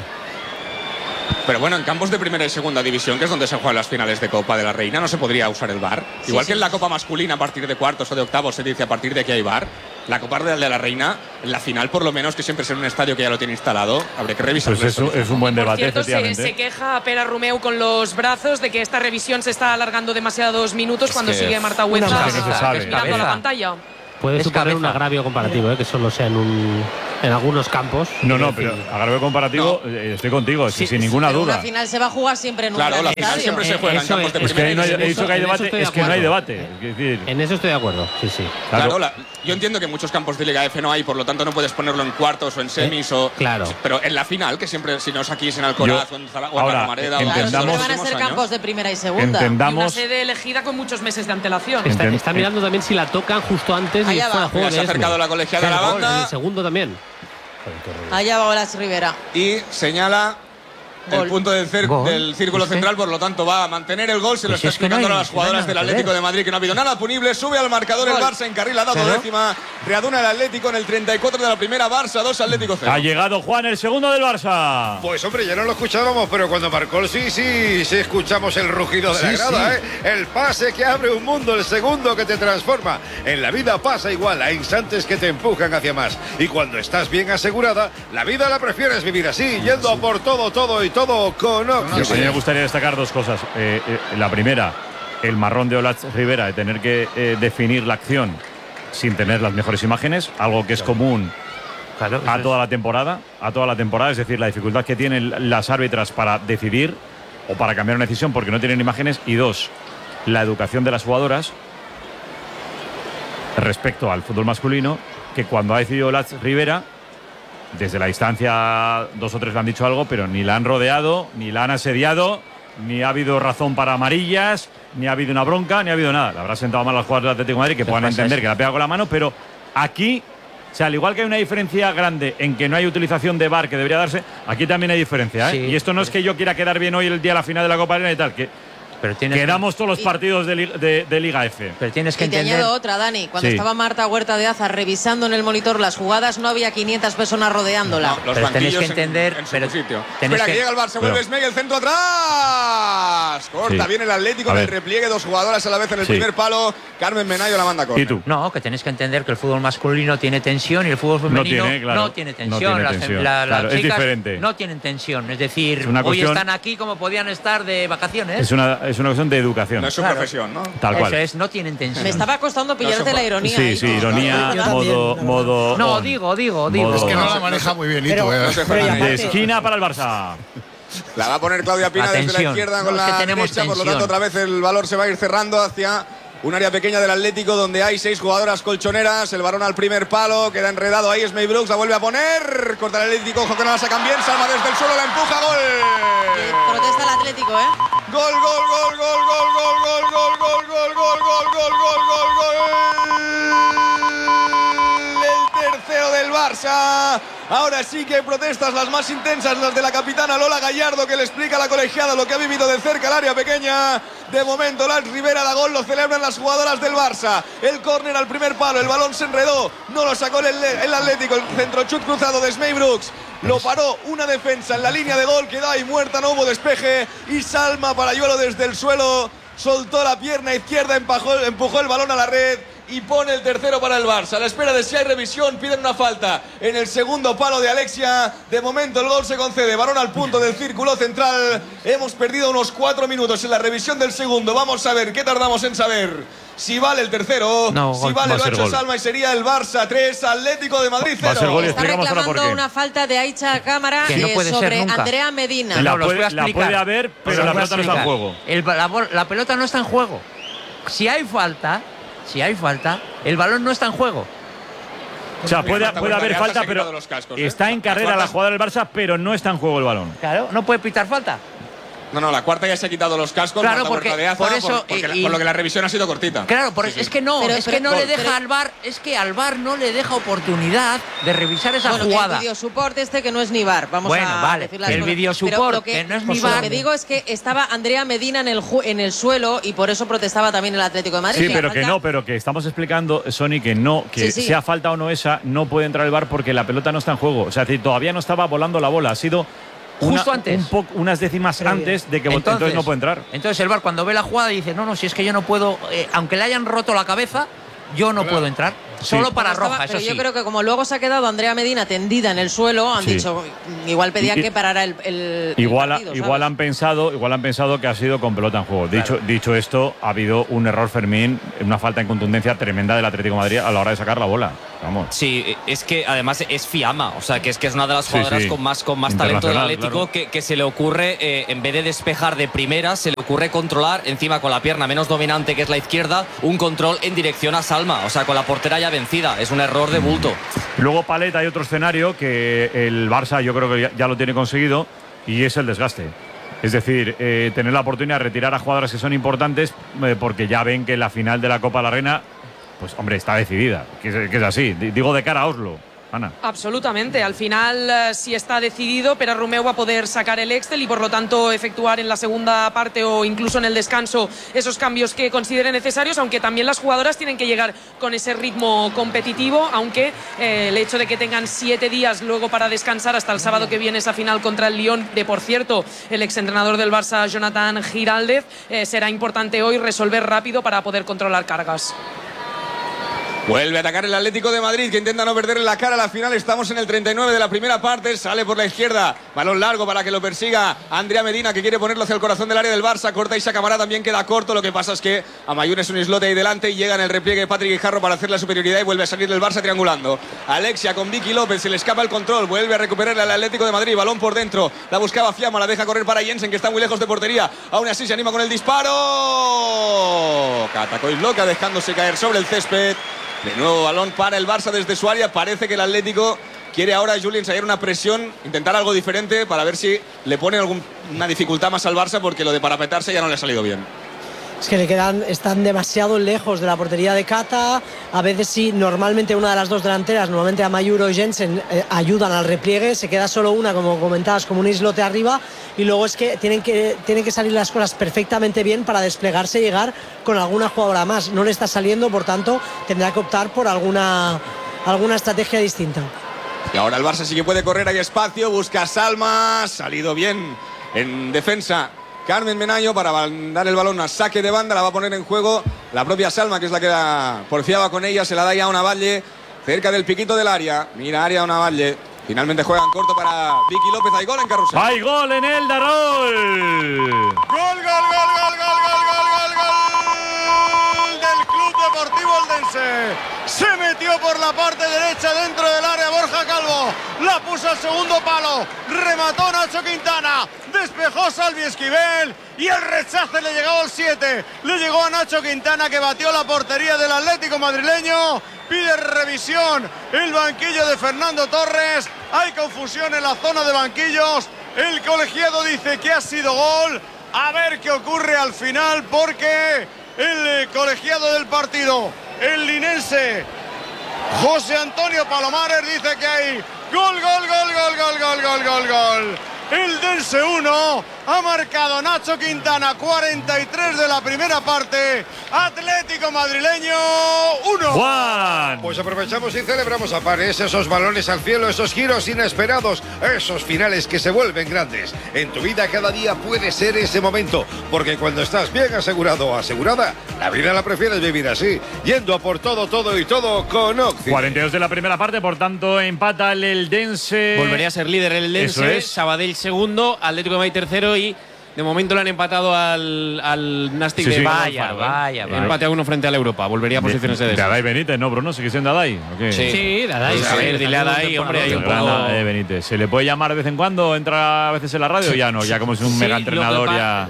Pero bueno, en campos de primera y segunda división, que es donde se juegan las finales de Copa de la Reina, no se podría usar el VAR. Igual que en la Copa masculina, a partir de cuartos o de octavos, se dice a partir de aquí hay VAR. La Copa de la Reina, en la final, por lo menos, que siempre es en un estadio que ya lo tiene instalado, habría que revisar. Pues es un buen debate, Por cierto, efectivamente. se queja Pere Romeu con los brazos de que esta revisión se está alargando demasiados minutos cuando sigue Marta Hueza mirando la pantalla. Puede suponer un agravio comparativo, que solo sea en algunos campos. No, pero agravio comparativo, estoy contigo, sin ninguna duda. La final se va a jugar siempre en un gran la final siempre se juega en campos de Es que primera. he dicho que hay debate, es que no hay debate. En eso estoy de acuerdo, sí. Claro, yo entiendo que en muchos campos de Liga F no hay, por lo tanto no puedes ponerlo en cuartos o en semis claro. Pero en la final, que siempre, si no es aquí, es en Alcoraz o en ahora, Romareda. Entendamos, van a ser campos de primera y segunda. Y una sede elegida con muchos meses de antelación. Está mirando también si la tocan justo antes y fuera juego. Se ha acercado la colegiada a la banda. En el segundo también. Allá va Olas Rivera. Y señala el punto del círculo central, por lo tanto va a mantener el gol. Se lo está explicando a las jugadoras del Atlético de Madrid, que no ha habido nada punible. Sube al marcador el Barça, encarrila, dado décima. Readuna el Atlético en el 34 de la primera. Barça 2, Atlético 0. Ha llegado Juan, el segundo del Barça. Pues hombre, ya no lo escuchábamos, pero cuando marcó el sí escuchamos el rugido de la grada, El pase que abre un mundo, el segundo que te transforma. En la vida pasa igual, hay instantes que te empujan hacia más. Y cuando estás bien asegurada, la vida la prefieres vivir así, yendo a por todo y todo con Oxy. A mí me gustaría destacar dos cosas. La primera, el marrón de Olas Rivera de tener que definir la acción sin tener las mejores imágenes, algo que es común a toda la temporada, es decir, la dificultad que tienen las árbitras para decidir o para cambiar una decisión porque no tienen imágenes. Y dos, la educación de las jugadoras respecto al fútbol masculino, que cuando ha decidido Olas Rivera, desde la distancia 2 o 3 le han dicho algo, pero ni la han rodeado, ni la han asediado, ni ha habido razón para amarillas, ni ha habido una bronca, ni ha habido nada. Le habrá sentado mal a los jugadores del Atlético de Madrid que puedan entender que la pega con la mano, pero aquí, o sea, al igual que hay una diferencia grande en que no hay utilización de VAR que debería darse, aquí también hay diferencia, ¿eh? Y esto no es que yo quiera quedar bien hoy el día de la final de la Copa Arena y tal, que quedamos todos los partidos de Liga F. Pero tienes que entender. Te añado otra, Dani. Cuando estaba Marta Huerta de Aza revisando en el monitor las jugadas, no había 500 personas rodeándola. Los pero tenéis que entender. En su sitio. Espera, que llega el Barça, vuelve Smeg, el centro atrás. Corta bien el Atlético en el repliegue, 2 jugadoras a la vez en el primer palo. Carmen Menayo la manda corta. ¿Y tú? No, que tenéis que entender que el fútbol masculino tiene tensión y el fútbol femenino no tiene tensión. Las chicas es diferente. No tienen tensión. Es decir, hoy están aquí como podían estar de vacaciones. Es una cuestión de educación. No es su profesión, ¿no? Tal cual. Eso es, no tienen tensión. Me estaba costando pillarte la ironía. Sí, ironía, modo. No, digo. Es que no la maneja muy bien, de esquina para el Barça. La va a poner Claudia Pina desde la izquierda con la derecha, por lo tanto otra vez el valor se va a ir cerrando hacia un área pequeña del Atlético donde hay 6 jugadoras colchoneras. El balón al primer palo, queda enredado ahí Smey Brooks, la vuelve a poner, corta el Atlético, ojo que no la sacan bien, Salma desde el suelo, la empuja, gol. Protesta el Atlético, Gol, gol, gol, gol, gol, gol, gol, gol, gol, gol, gol, gol, gol, gol. El tercero del Barça. Ahora sí que hay protestas, las más intensas, las de la capitana Lola Gallardo, que le explica a la colegiada lo que ha vivido de cerca el área pequeña. De momento, Olas Rivera da gol, lo celebran las jugadoras del Barça. El córner al primer palo, el balón se enredó, no lo sacó el Atlético, el centro chut cruzado de Smey Brooks. Lo paró una defensa en la línea de gol, queda ahí muerta, no hubo despeje. Y Salma Parayuelo desde el suelo soltó la pierna izquierda, empujó el balón a la red y pone el tercero para el Barça. A la espera de si hay revisión, piden una falta en el segundo palo de Alexia. De momento el gol se concede, balón al punto del círculo central. Hemos perdido unos 4 minutos en la revisión del segundo. Vamos a ver qué tardamos en saber si vale el tercero. Si vale, lo ha hecho Salma y sería el Barça 3, Atlético de Madrid 0. Va a ser gol y está reclamando una falta de Aicha Cámara sobre Andrea Medina. La puede haber, pero la pelota no está en juego. La pelota no está en juego. Si hay falta, el balón no está en juego. O sea, puede haber falta, pero está en carrera la jugada del Barça, pero no está en juego el balón. Claro, no puede pitar falta. No, la cuarta ya se ha quitado los cascos. Claro, porque por eso por lo que la revisión ha sido cortita. Claro, es que no le deja al VAR, es que al VAR no le deja oportunidad de revisar esa jugada. El videosupport que no es ni VAR, vale, el videosupport que no es ni VAR. Lo que digo es que estaba Andrea Medina en el suelo y por eso protestaba también el Atlético de Madrid. Sí, pero que estamos explicando, Sony, que sea falta o no esa, no puede entrar el VAR porque la pelota no está en juego. O sea, todavía no estaba volando la bola, ha sido justo antes. Unas décimas antes de que entonces no puede entrar. Entonces el VAR cuando ve la jugada dice, no, si es que yo no puedo, aunque le hayan roto la cabeza, yo no puedo entrar. Solo para roja, eso sí. Yo creo que como luego se ha quedado Andrea Medina tendida en el suelo, han dicho, igual pedían que parara el partido, igual han pensado que ha sido con pelota en juego. Claro. Dicho esto, ha habido un error, Fermín, una falta en contundencia tremenda del Atlético de Madrid a la hora de sacar la bola. Vamos. Sí, es que además es Fiamma, o sea, que es una de las jugadoras con más talento del Atlético, claro. que se le ocurre, en vez de despejar de primera, se le ocurre controlar encima con la pierna menos dominante, que es la izquierda, un control en dirección a Salma, o sea, con la portera ya vencida. Es un error de bulto. Luego, Palet, hay otro escenario que el Barça yo creo que ya lo tiene conseguido y es el desgaste. Es decir, tener la oportunidad de retirar a jugadores que son importantes porque ya ven que la final de la Copa de la Reina, pues hombre, está decidida, que es así. Digo de cara a Oslo. Ana. Absolutamente, al final sí está decidido, pero Romeu va a poder sacar el Excel y por lo tanto efectuar en la segunda parte o incluso en el descanso esos cambios que considere necesarios, aunque también las jugadoras tienen que llegar con ese ritmo competitivo, aunque el hecho de que tengan 7 días luego para descansar hasta el sábado que viene esa final contra el Lyon, de por cierto el exentrenador del Barça Jonathan Giraldez, será importante hoy resolver rápido para poder controlar cargas. Vuelve a atacar el Atlético de Madrid, que intenta no perderle la cara a la final. Estamos en el 39 de la primera parte. Sale por la izquierda. Balón largo para que lo persiga Andrea Medina, que quiere ponerlo hacia el corazón del área del Barça. Corta Isa Camará, también queda corto. Lo que pasa es que Amayún es un islote ahí delante y llega en el repliegue Patrick Guijarro para hacer la superioridad y vuelve a salir del Barça triangulando. Alexia con Vicky López, se le escapa el control. Vuelve a recuperar al Atlético de Madrid. Balón por dentro. La buscaba Fiamma, la deja correr para Jensen, que está muy lejos de portería. Aún así se anima con el disparo. Catacois loca, dejándose caer sobre el césped. De nuevo balón para el Barça desde su área. Parece que el Atlético quiere ahora, Julien, ensayar una presión, intentar algo diferente para ver si le pone alguna dificultad más al Barça, porque lo de parapetarse ya no le ha salido bien. Es que están demasiado lejos de la portería de Cata. A veces sí, normalmente una de las dos delanteras, normalmente Amayur o Jensen, ayudan al repliegue. Se queda solo una, como comentabas, como un islote arriba. Y luego es que tienen que salir las cosas perfectamente bien para desplegarse y llegar con alguna jugadora más. No le está saliendo, por tanto, tendrá que optar por alguna estrategia distinta. Y ahora el Barça sí que puede correr, hay espacio, busca a Salma. Salido bien en defensa Carmen Menaño para dar el balón a saque de banda. La va a poner en juego la propia Salma, que es la que porfiaba con ella. Se la da ya a Unavalle cerca del piquito del área. Mira, área Unavalle. Finalmente juegan corto para Vicky López. Hay gol en Carrusel. ¡Hay gol en el Darol! ¡Gol del Club Deportivo Eldense! Se metió por la parte derecha dentro del área Borja Calvo. La puso al segundo palo. Remató Nacho Quintana. Despejó Salvi Esquivel. Y el rechace le llegó al 7. Le llegó a Nacho Quintana, que batió la portería del Atlético madrileño. Pide revisión el banquillo de Fernando Torres. Hay confusión en la zona de banquillos. El colegiado dice que ha sido gol. A ver qué ocurre al final, porque el colegiado del partido, el linense José Antonio Palomares, dice que hay gol. El Dense 1, ha marcado Nacho Quintana, 43 de la primera parte. Atlético madrileño 1. Juan. Pues aprovechamos y celebramos a pares esos balones al cielo, esos giros inesperados, esos finales que se vuelven grandes. En tu vida cada día puede ser ese momento, porque cuando estás bien asegurado o asegurada, la vida la prefieres vivir así, yendo a por todo con Occi. 42 de la primera parte, por tanto empata el Eldense. Volvería a ser líder el Eldense. Sabadell segundo, Atlético de Madrid tercero, y de momento le han empatado al Nastic de Vaya. Empate a 1 frente al Europa. Volvería a posicionarse de Dadai Benítez, ¿no, Bruno? ¿Sigue siendo Dadai? Okay. Sí, Dadai. Pues a ver, dile a Dadai, hombre, hay un poco… Benítez. ¿Se le puede llamar de vez en cuando? ¿Entra a veces en la radio? Ya no, ya como es un mega entrenador ya…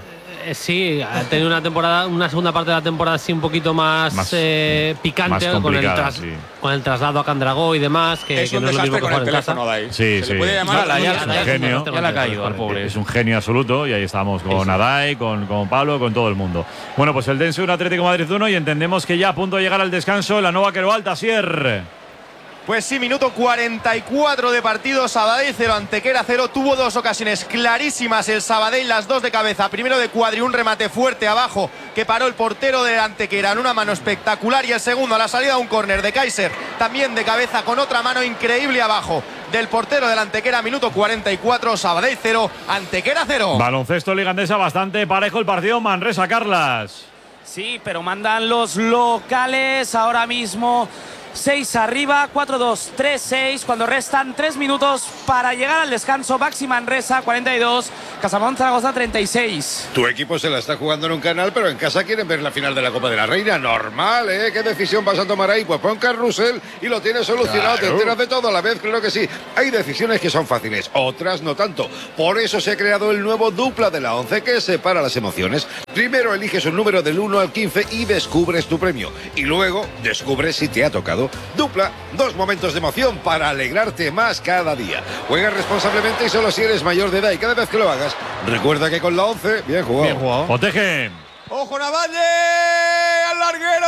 Sí, ha tenido una segunda parte de la temporada así un poquito más picante, más con el traslado a Candragó y demás, que es no un es lo mismo desastre que con jugar el en casa. teléfono de ahí. Sí, se le puede llamar a es un genio. Ya le ha caído al pobre. Es un genio absoluto y ahí estamos con Adai, con Pablo, con todo el mundo. Bueno, pues el Dense 1, Atlético de Madrid 1 y entendemos que ya a punto de llegar al descanso la Nova Queroalta, Asier. Pues sí, minuto 44 de partido, Sabadell 0, Antequera 0. Tuvo dos ocasiones clarísimas el Sabadell, las dos de cabeza. Primero de Cuadri, un remate fuerte abajo que paró el portero de Antequera en una mano espectacular. Y el segundo a la salida, un córner de Kaiser, también de cabeza con otra mano increíble abajo del portero del Antequera. Minuto 44, Sabadell 0, Antequera 0. Baloncesto Liga Endesa, bastante parejo el partido. Manresa, Carlas. Sí, pero mandan los locales ahora mismo. 6 arriba, 4-2, 3-6, cuando restan 3 minutos para llegar al descanso. Baxi Manresa 42, Casamón Zaragoza 36. Tu equipo se la está jugando en un canal, pero en casa quieren ver la final de la Copa de la Reina. Normal, ¿eh? ¿Qué decisión vas a tomar ahí? Pues pon carrusel y lo tienes solucionado. Claro. Te enteras de todo a la vez, claro que sí. Hay decisiones que son fáciles, otras no tanto. Por eso se ha creado el nuevo dupla de la 11 que separa las emociones. Primero eliges un número del 1 al 15 y descubres tu premio. Y luego descubres si te ha tocado. Dupla, 2 momentos de emoción para alegrarte más cada día. Juega responsablemente y solo si eres mayor de edad. Y cada vez que lo hagas, recuerda que con la 11, bien jugado. Bien jugado. Protege. ¡Ojo, Navalle! ¡Al larguero!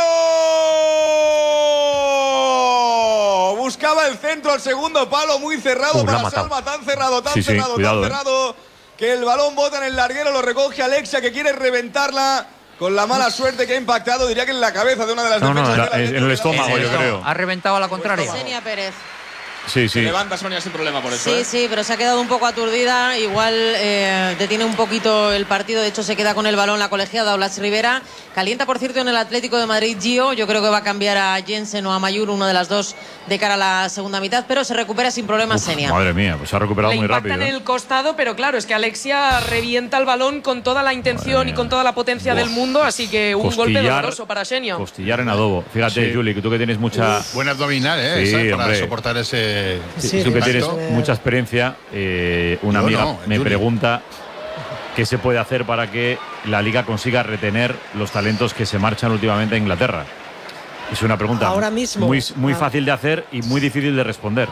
Buscaba el centro al segundo palo, muy cerrado para Salva. Tan cerrado, cerrado, que el balón bota en el larguero, lo recoge Alexia, que quiere reventarla. Con la mala suerte que ha impactado, diría que en la cabeza de una de las defensas. En el estómago, yo creo. Ha reventado a la contraria. Xenia Pérez. Sí. Se levanta Sonia sin problema por eso. Sí, pero se ha quedado un poco aturdida. Igual detiene un poquito el partido. De hecho, se queda con el balón la colegiada Blas Rivera. Calienta, por cierto, en el Atlético de Madrid Gio. Yo creo que va a cambiar a Jensen o a Mayur, una de las dos, de cara a la segunda mitad. Pero se recupera sin problemas Xenia. Madre mía, pues se ha recuperado muy rápido. Le impacta en el costado, pero claro, es que Alexia revienta el balón con toda la intención y con toda la potencia del mundo. Así que un golpe doloroso para Xenia. Costillar en adobo. Fíjate, Juli, que tú que tienes mucha... Buena abdominal, ¿eh? Sí, para hombre. soportar ese... Tú que tienes mucha experiencia, una amiga me pregunta qué se puede hacer para que la Liga consiga retener los talentos que se marchan últimamente a Inglaterra. Es una pregunta ahora mismo, muy fácil de hacer y muy difícil de responder.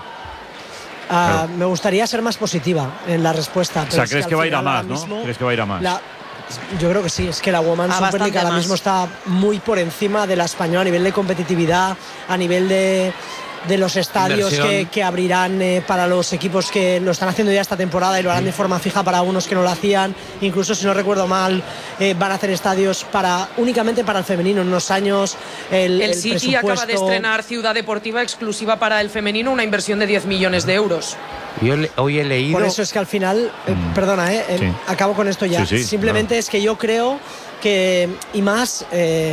Me gustaría ser más positiva en la respuesta. O sea, ¿crees que va a ir a más, no? ¿Crees que va a ir a más? Yo creo que sí, es que la Women's Super League ahora mismo está muy por encima de la española a nivel de competitividad, a nivel de los estadios que abrirán para los equipos que lo están haciendo ya esta temporada y lo harán de forma fija para unos que no lo hacían. Incluso, si no recuerdo mal, van a hacer estadios únicamente para el femenino en unos años. El City acaba de estrenar Ciudad Deportiva exclusiva para el femenino, una inversión de 10 millones de euros. Hoy he leído... Por eso es que al final, perdona, acabo con esto ya. Simplemente es que yo creo que, y más...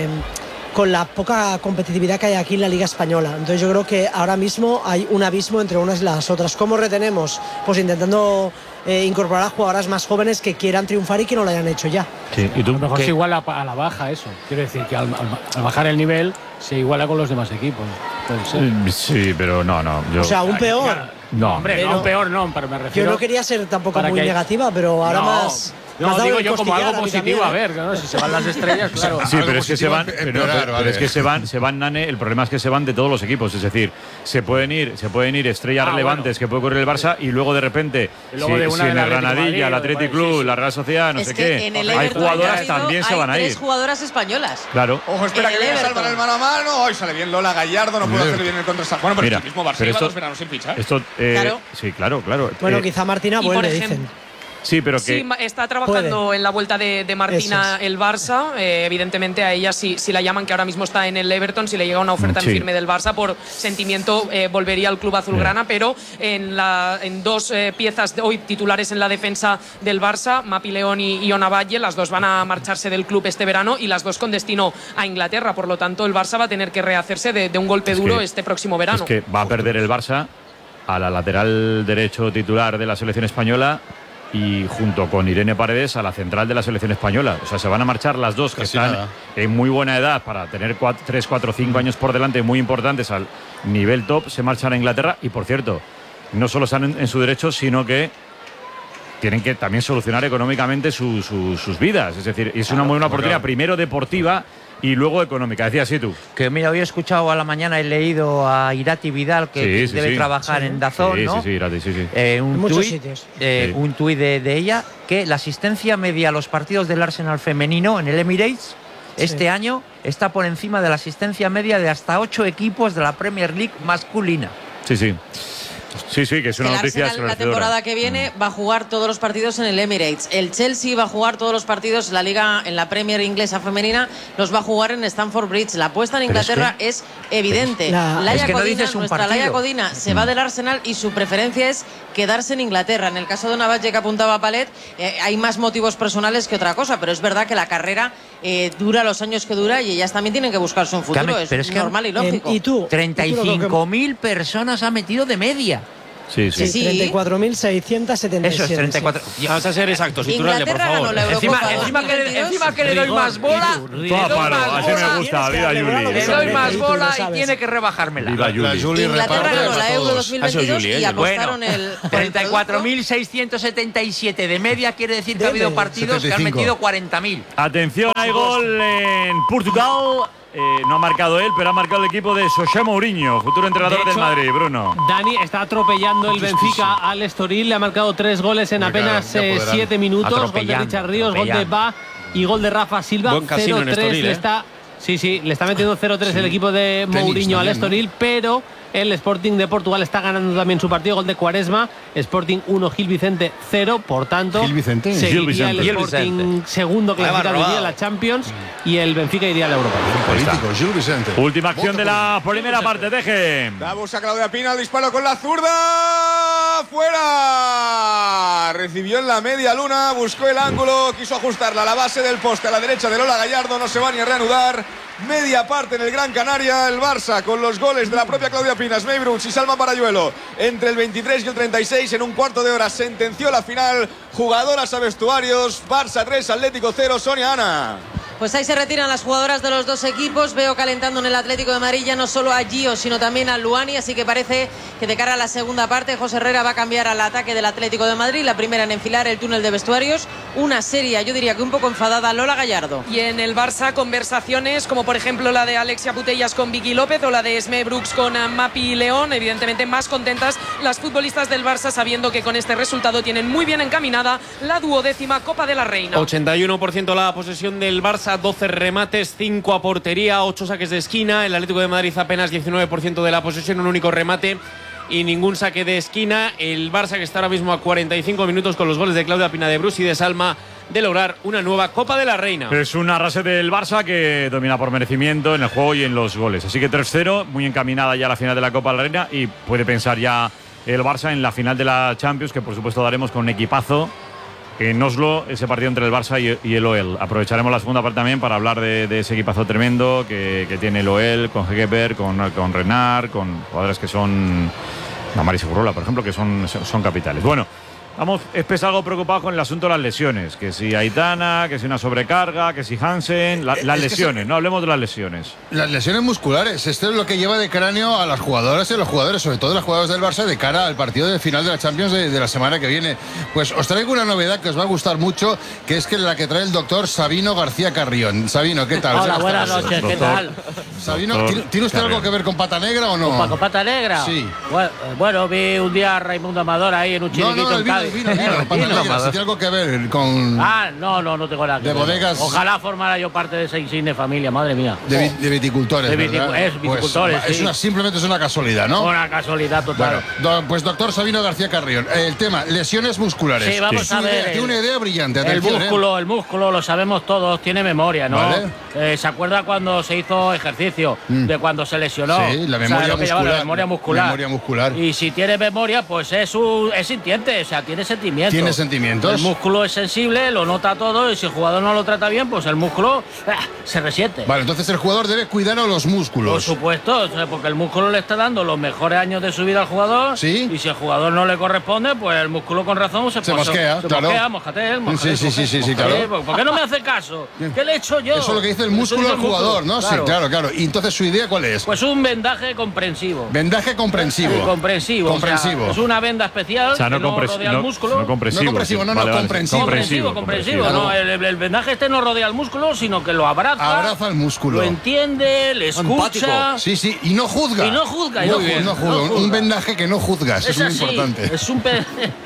con la poca competitividad que hay aquí en la Liga Española. Entonces yo creo que ahora mismo hay un abismo entre unas y las otras. ¿Cómo retenemos? Pues intentando incorporar a jugadoras más jóvenes que quieran triunfar y que no lo hayan hecho ya. Sí. ¿Y tú? A lo mejor es igual a la baja eso. Quiero decir que al bajar el nivel se iguala con los demás equipos. Puede ser. Sí, pero no. O sea, aún peor. No, hombre, no, peor no, pero me refiero... Yo no quería ser tampoco muy negativa, pero ahora más... No, digo yo como algo positivo, a ver, ¿no? Si se van las estrellas, claro. Sí, pero es que se van, pero es que se van, Nane, el problema es que se van de todos los equipos, es decir, se pueden ir estrellas relevantes que puede ocurrir el Barça y luego de repente, si en el Granadilla, el Athletic Club, la Real Sociedad, no sé qué, hay jugadoras también se van a ir. Hay 3 jugadoras españolas. Claro. Ojo, espera que viene Salva en el mano a mano. Hoy sale bien Lola Gallardo, no puede hacer bien el contra. Bueno, pero el mismo Barça lleva 2 veranos sin fichar. Sí, claro. Bueno, quizá Martina vuelve, dicen. Sí, pero que... Sí, está trabajando en la vuelta de Martina el Barça. Evidentemente a ella si la llaman, que ahora mismo está en el Everton, si le llega una oferta en firme del Barça, por sentimiento volvería al club azulgrana, pero en 2 piezas hoy titulares en la defensa del Barça, Mapi León y Iona Valle, las 2 van a marcharse del club este verano y las 2 con destino a Inglaterra. Por lo tanto, el Barça va a tener que rehacerse de un golpe duro este próximo verano. Es que va a perder el Barça a la lateral derecho titular de la selección española y junto con Irene Paredes a la central de la selección española. O sea, se van a marchar las 2 que están en muy buena edad para tener 3, 4, 5 años por delante muy importantes al nivel top. Se marchan a Inglaterra y, por cierto, no solo están en su derecho, sino que tienen que también solucionar económicamente sus vidas. Es decir, es una buena oportunidad, primero deportiva y luego económica. Decías sí tú. Que mira, hoy he escuchado a la mañana, he leído a Irati Vidal, que debe trabajar en DAZN, ¿no? Sí, Irati, sí. Un tuit de ella, que la asistencia media a los partidos del Arsenal femenino en el Emirates este año está por encima de la asistencia media de hasta 8 equipos de la Premier League masculina. Sí, que es una noticia. Arsenal, la temporada que viene va a jugar todos los partidos en el Emirates. El Chelsea va a jugar todos los partidos en la Liga, en la Premier inglesa femenina, los va a jugar en Stamford Bridge. La apuesta en Inglaterra es evidente. Laia Codina se va del Arsenal y su preferencia es quedarse en Inglaterra. En el caso de Navalle, que apuntaba Palet, hay más motivos personales que otra cosa, pero es verdad que la carrera dura los años que dura y ellas también tienen que buscarse un futuro. Es normal y lógico. ¿Y tú? 35.000 personas ha metido de media. Sí. 34.677. Eso es 34. Vamos a ser exactos, Iturralde, por favor. Encima que le doy más bola. Así me gusta. Viva Juli. Le doy más bola y tiene que rebajármela. Viva Juli. Inglaterra ganó la Euro 2022 y apostaron el 34.677 de media, quiere decir que ha habido partidos que han metido 40.000. Atención, hay gol en Portugal. No ha marcado él, pero ha marcado el equipo de José Mourinho, futuro entrenador del Madrid, Bruno. Dani está atropellando el Benfica al Estoril, le ha marcado 3 goles en apenas 7 minutos. Gol de Richard Ríos, gol de Ba y gol de Rafa Silva. 0-3 le está metiendo 0-3 el equipo de Mourinho al Estoril, pero el Sporting de Portugal está ganando también su partido, gol de Quaresma. Sporting 1, Gil Vicente 0, por tanto seguiría el Sporting segundo clasificado iría a la Champions y el Benfica iría a la Europa. Última acción de la primera parte, deje. La busca Claudia Pina, el disparo con la zurda, fuera. Recibió en la media luna, buscó el ángulo, quiso ajustarla a la base del poste a la derecha de Lola Gallardo, no se va ni a reanudar. Media parte en el Gran Canaria, el Barça con los goles de la propia Claudia Pinas, May Brooks y Salma Parayuelo entre el 23 y el 36. En un cuarto de hora sentenció la final. Jugadoras a vestuarios, Barça 3, Atlético 0, Sonia Ana. Pues ahí se retiran las jugadoras de los dos equipos. Veo calentando en el Atlético de Madrid ya no solo a Gio, sino también a Luani. Así que parece que de cara a la segunda parte, José Herrera va a cambiar al ataque del Atlético de Madrid. La primera en enfilar el túnel de vestuarios. Una seria, yo diría que un poco enfadada, Lola Gallardo. Y en el Barça, conversaciones como por ejemplo la de Alexia Putellas con Vicky López o la de Esme Brooks con Mapi León. Evidentemente más contentas las futbolistas del Barça, sabiendo que con este resultado tienen muy bien encaminada la 12ª Copa de la Reina. 81% la posesión del Barça, 12 remates, 5 a portería, 8 saques de esquina. El Atlético de Madrid apenas 19% de la posesión, un único remate y ningún saque de esquina. El Barça, que está ahora mismo a 45 minutos con los goles de Claudia Pina de Brus y de Salma, de lograr una nueva Copa de la Reina. Es una arrase del Barça que domina por merecimiento en el juego y en los goles. Así que 3-0, muy encaminada ya a la final de la Copa de la Reina, y puede pensar ya el Barça en la final de la Champions, que por supuesto daremos con un equipazo en Oslo, ese partido entre el Barça y el OEL. Aprovecharemos la segunda parte también para hablar de ese equipazo tremendo que tiene el OEL, con Hegeberg, con Renard, con jugadores que son Mari Segurola, por ejemplo, que son capitales. Bueno, vamos, es algo preocupado con el asunto de las lesiones, que si Aitana, que si una sobrecarga, que si Hansen, las lesiones, no hablemos de las lesiones. Las lesiones musculares, esto es lo que lleva de cráneo a las jugadoras y a los jugadores, sobre todo las jugadoras del Barça, de cara al partido de final de la Champions de la semana que viene. Pues os traigo una novedad que os va a gustar mucho, que es que la que trae el doctor Sabino García Carrión. Sabino, ¿qué tal? Hola, buenas noches, ¿qué tal? Sabino, ¿tiene usted algo que ver con Pata Negra o no? ¿Con Pata Negra? Sí. Bueno, vi un día a Raimundo Amador ahí en un chiringuito en Cádiz. Vino, Pata Negra, si tiene algo que ver con... No tengo nada que ver. De bodegas... Ojalá formara yo parte de esa insigne familia, madre mía. De viticultores, viticultores, pues, sí. Simplemente es una casualidad, ¿no? Una casualidad total. Bueno, pues doctor Sabino García Carrión, el tema, lesiones musculares. Sí, vamos a ver. Tiene una idea brillante. Atención, el músculo, lo sabemos todos, tiene memoria, ¿no? Vale. ¿Se acuerda cuando se hizo ejercicio? De cuando se lesionó. Sí, la memoria muscular. La memoria muscular. Y si tiene memoria, pues es sintiente, o sea, tiene sentimientos. Tiene sentimientos. El músculo es sensible, lo nota todo, y si el jugador no lo trata bien, pues el músculo se resiente. Vale, entonces el jugador debe cuidar a los músculos. Por supuesto, porque el músculo le está dando los mejores años de su vida al jugador. Sí. Y si el jugador no le corresponde, pues el músculo con razón se mosquea. Mosquea, Sí, claro. ¿Por qué no me hace caso? ¿Qué le he hecho yo? Eso es lo que dice el músculo al jugador, ¿no? Claro. Sí, claro. ¿Y entonces su idea cuál es? Pues un vendaje comprensivo. Vendaje comprensivo. Comprensivo. O sea, es una venda especial. O sea, no músculo. No compresivo. No compresivo, no, vale, comprensivo. Comprensivo. No, el vendaje este no rodea el músculo, sino que lo abraza. Abraza el músculo. Lo entiende, le escucha. Sí, sí, y no juzga. Y no juzga. No juzga. Un vendaje que no juzgas, es muy así, importante. Es un ¿Qué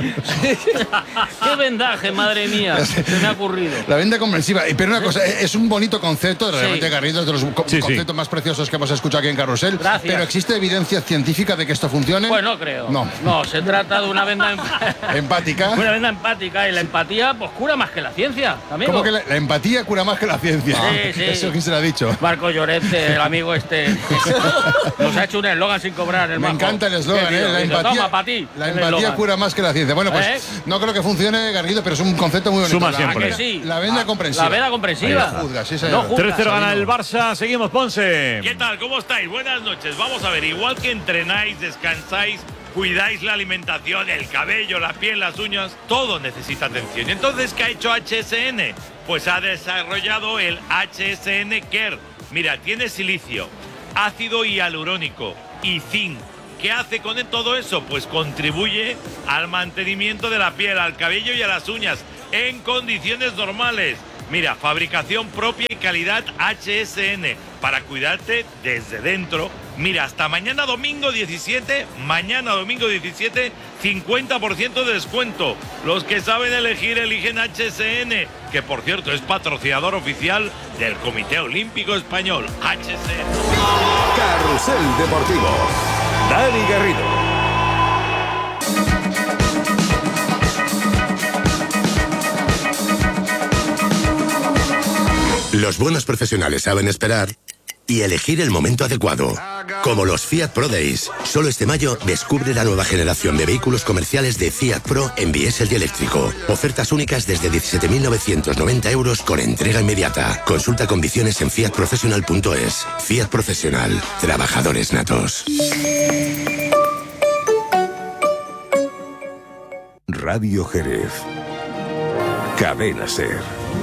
vendaje, madre mía? Se me ha ocurrido. La venda comprensiva. Pero una cosa, es un bonito concepto, realmente, Garrido, es de los conceptos más preciosos que hemos escuchado aquí en Carrusel. Gracias. Pero ¿existe evidencia científica de que esto funcione? Pues no creo. No, se trata de una venda empática. Una venda empática, y la empatía pues cura más que la ciencia, amigo. ¿Cómo que la empatía cura más que la ciencia? Sí. ¿Eso quién se lo ha dicho? Marco Llorente, el amigo nos ha hecho un eslogan sin cobrar. Me encanta el eslogan, la empatía. Toma, para ti. La empatía cura más que la ciencia. Bueno, pues no creo que funcione, Garrido, pero es un concepto muy bonito. Suma siempre. La venda comprensiva. La venda comprensiva. No juzga, sí, señor. 3-0 gana el Barça. Seguimos, Ponce. ¿Qué tal? ¿Cómo estáis? Buenas noches. Vamos a ver, igual que entrenáis, descansáis, cuidáis la alimentación, el cabello, la piel, las uñas, todo necesita atención. Entonces, ¿qué ha hecho HSN? Pues ha desarrollado el HSN Care. Mira, tiene silicio, ácido hialurónico y zinc. ¿Qué hace con todo eso? Pues contribuye al mantenimiento de la piel, al cabello y a las uñas en condiciones normales. Mira, fabricación propia y calidad HSN para cuidarte desde dentro. Mira, hasta mañana domingo 17, 50% de descuento. Los que saben elegir, eligen HSN, que por cierto es patrocinador oficial del Comité Olímpico Español. HSN. Carrusel Deportivo. Dani Garrido. Los buenos profesionales saben esperar y elegir el momento adecuado. Como los Fiat Pro Days. Solo este mayo descubre la nueva generación de vehículos comerciales de Fiat Pro en diésel y eléctrico. Ofertas únicas desde 17.990 euros con entrega inmediata. Consulta condiciones en fiatprofessional.es. Fiat Profesional. Trabajadores natos. Radio Jerez. Cadena Ser.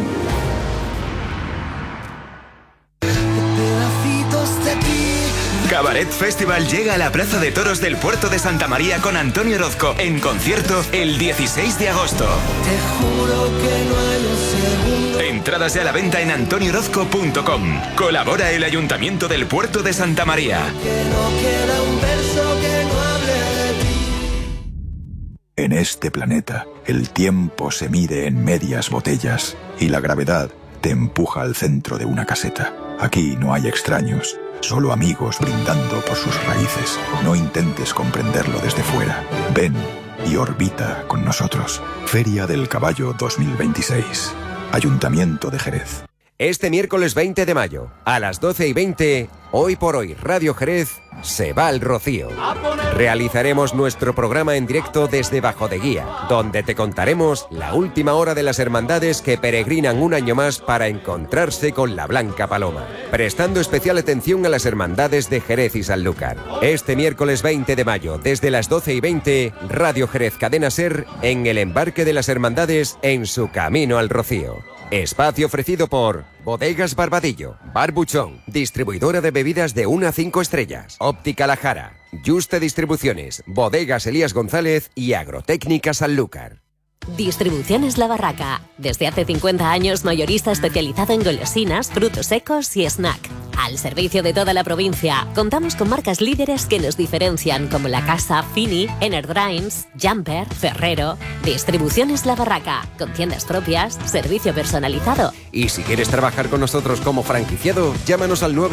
Cabaret Festival llega a la Plaza de Toros del Puerto de Santa María con Antonio Orozco en concierto el 16 de agosto. Te juro que no hay un segundo. Entradas ya a la venta en antoniorozco.com. Colabora el Ayuntamiento del Puerto de Santa María. Que no queda un verso que no hable de ti. En este planeta, el tiempo se mide en medias botellas y la gravedad te empuja al centro de una caseta. Aquí no hay extraños. Solo amigos brindando por sus raíces. No intentes comprenderlo desde fuera. Ven y orbita con nosotros. Feria del Caballo 2026. Ayuntamiento de Jerez. Este miércoles 20 de mayo, a las 12:20, Hoy por Hoy Radio Jerez se va al Rocío. Realizaremos nuestro programa en directo desde Bajo de Guía, donde te contaremos la última hora de las hermandades que peregrinan un año más para encontrarse con la Blanca Paloma, prestando especial atención a las hermandades de Jerez y Sanlúcar. Este miércoles 20 de mayo, desde las 12:20, Radio Jerez Cadena Ser en el embarque de las hermandades en su camino al Rocío. Espacio ofrecido por Bodegas Barbadillo, Bar Buchón, distribuidora de bebidas de 1 a 5 estrellas, Óptica La Jara, Juste Distribuciones, Bodegas Elías González y Agrotécnica Sanlúcar. Distribuciones La Barraca. Desde hace 50 años, mayorista especializado en golosinas, frutos secos y snack. Al servicio de toda la provincia, contamos con marcas líderes que nos diferencian, como La Casa, Fini, Enerdrains, Jumper, Ferrero. Distribuciones La Barraca, con tiendas propias, servicio personalizado. Y si quieres trabajar con nosotros como franquiciado, llámanos al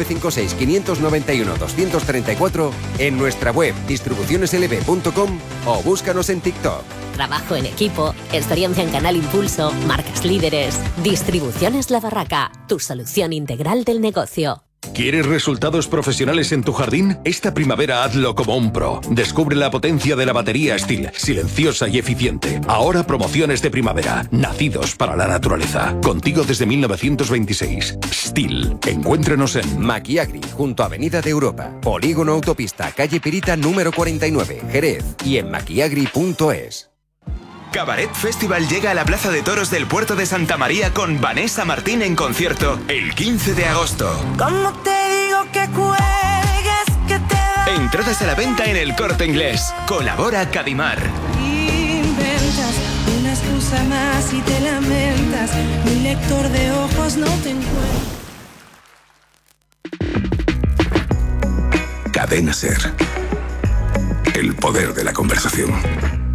956-591-234 en nuestra web distribucioneslb.com o búscanos en TikTok. Trabajo en equipo, experiencia en Canal Impulso, marcas líderes. Distribuciones La Barraca, tu solución integral del negocio. ¿Quieres resultados profesionales en tu jardín? Esta primavera hazlo como un pro. Descubre la potencia de la batería Stihl, silenciosa y eficiente. Ahora promociones de primavera, nacidos para la naturaleza. Contigo desde 1926. Stihl. Encuéntrenos en Maquiagri, junto a Avenida de Europa, Polígono Autopista, calle Pirita número 49, Jerez, y en maquiagri.es. Cabaret Festival llega a la Plaza de Toros del Puerto de Santa María con Vanessa Martín en concierto el 15 de agosto. ¿Cómo te digo que juegues, que te da? Entradas a la venta en El Corte Inglés. Colabora Cadimar. Inventas cosa más y te lamentas. Mi lector de ojos no te encuentra. Cadena SER. El poder de la conversación.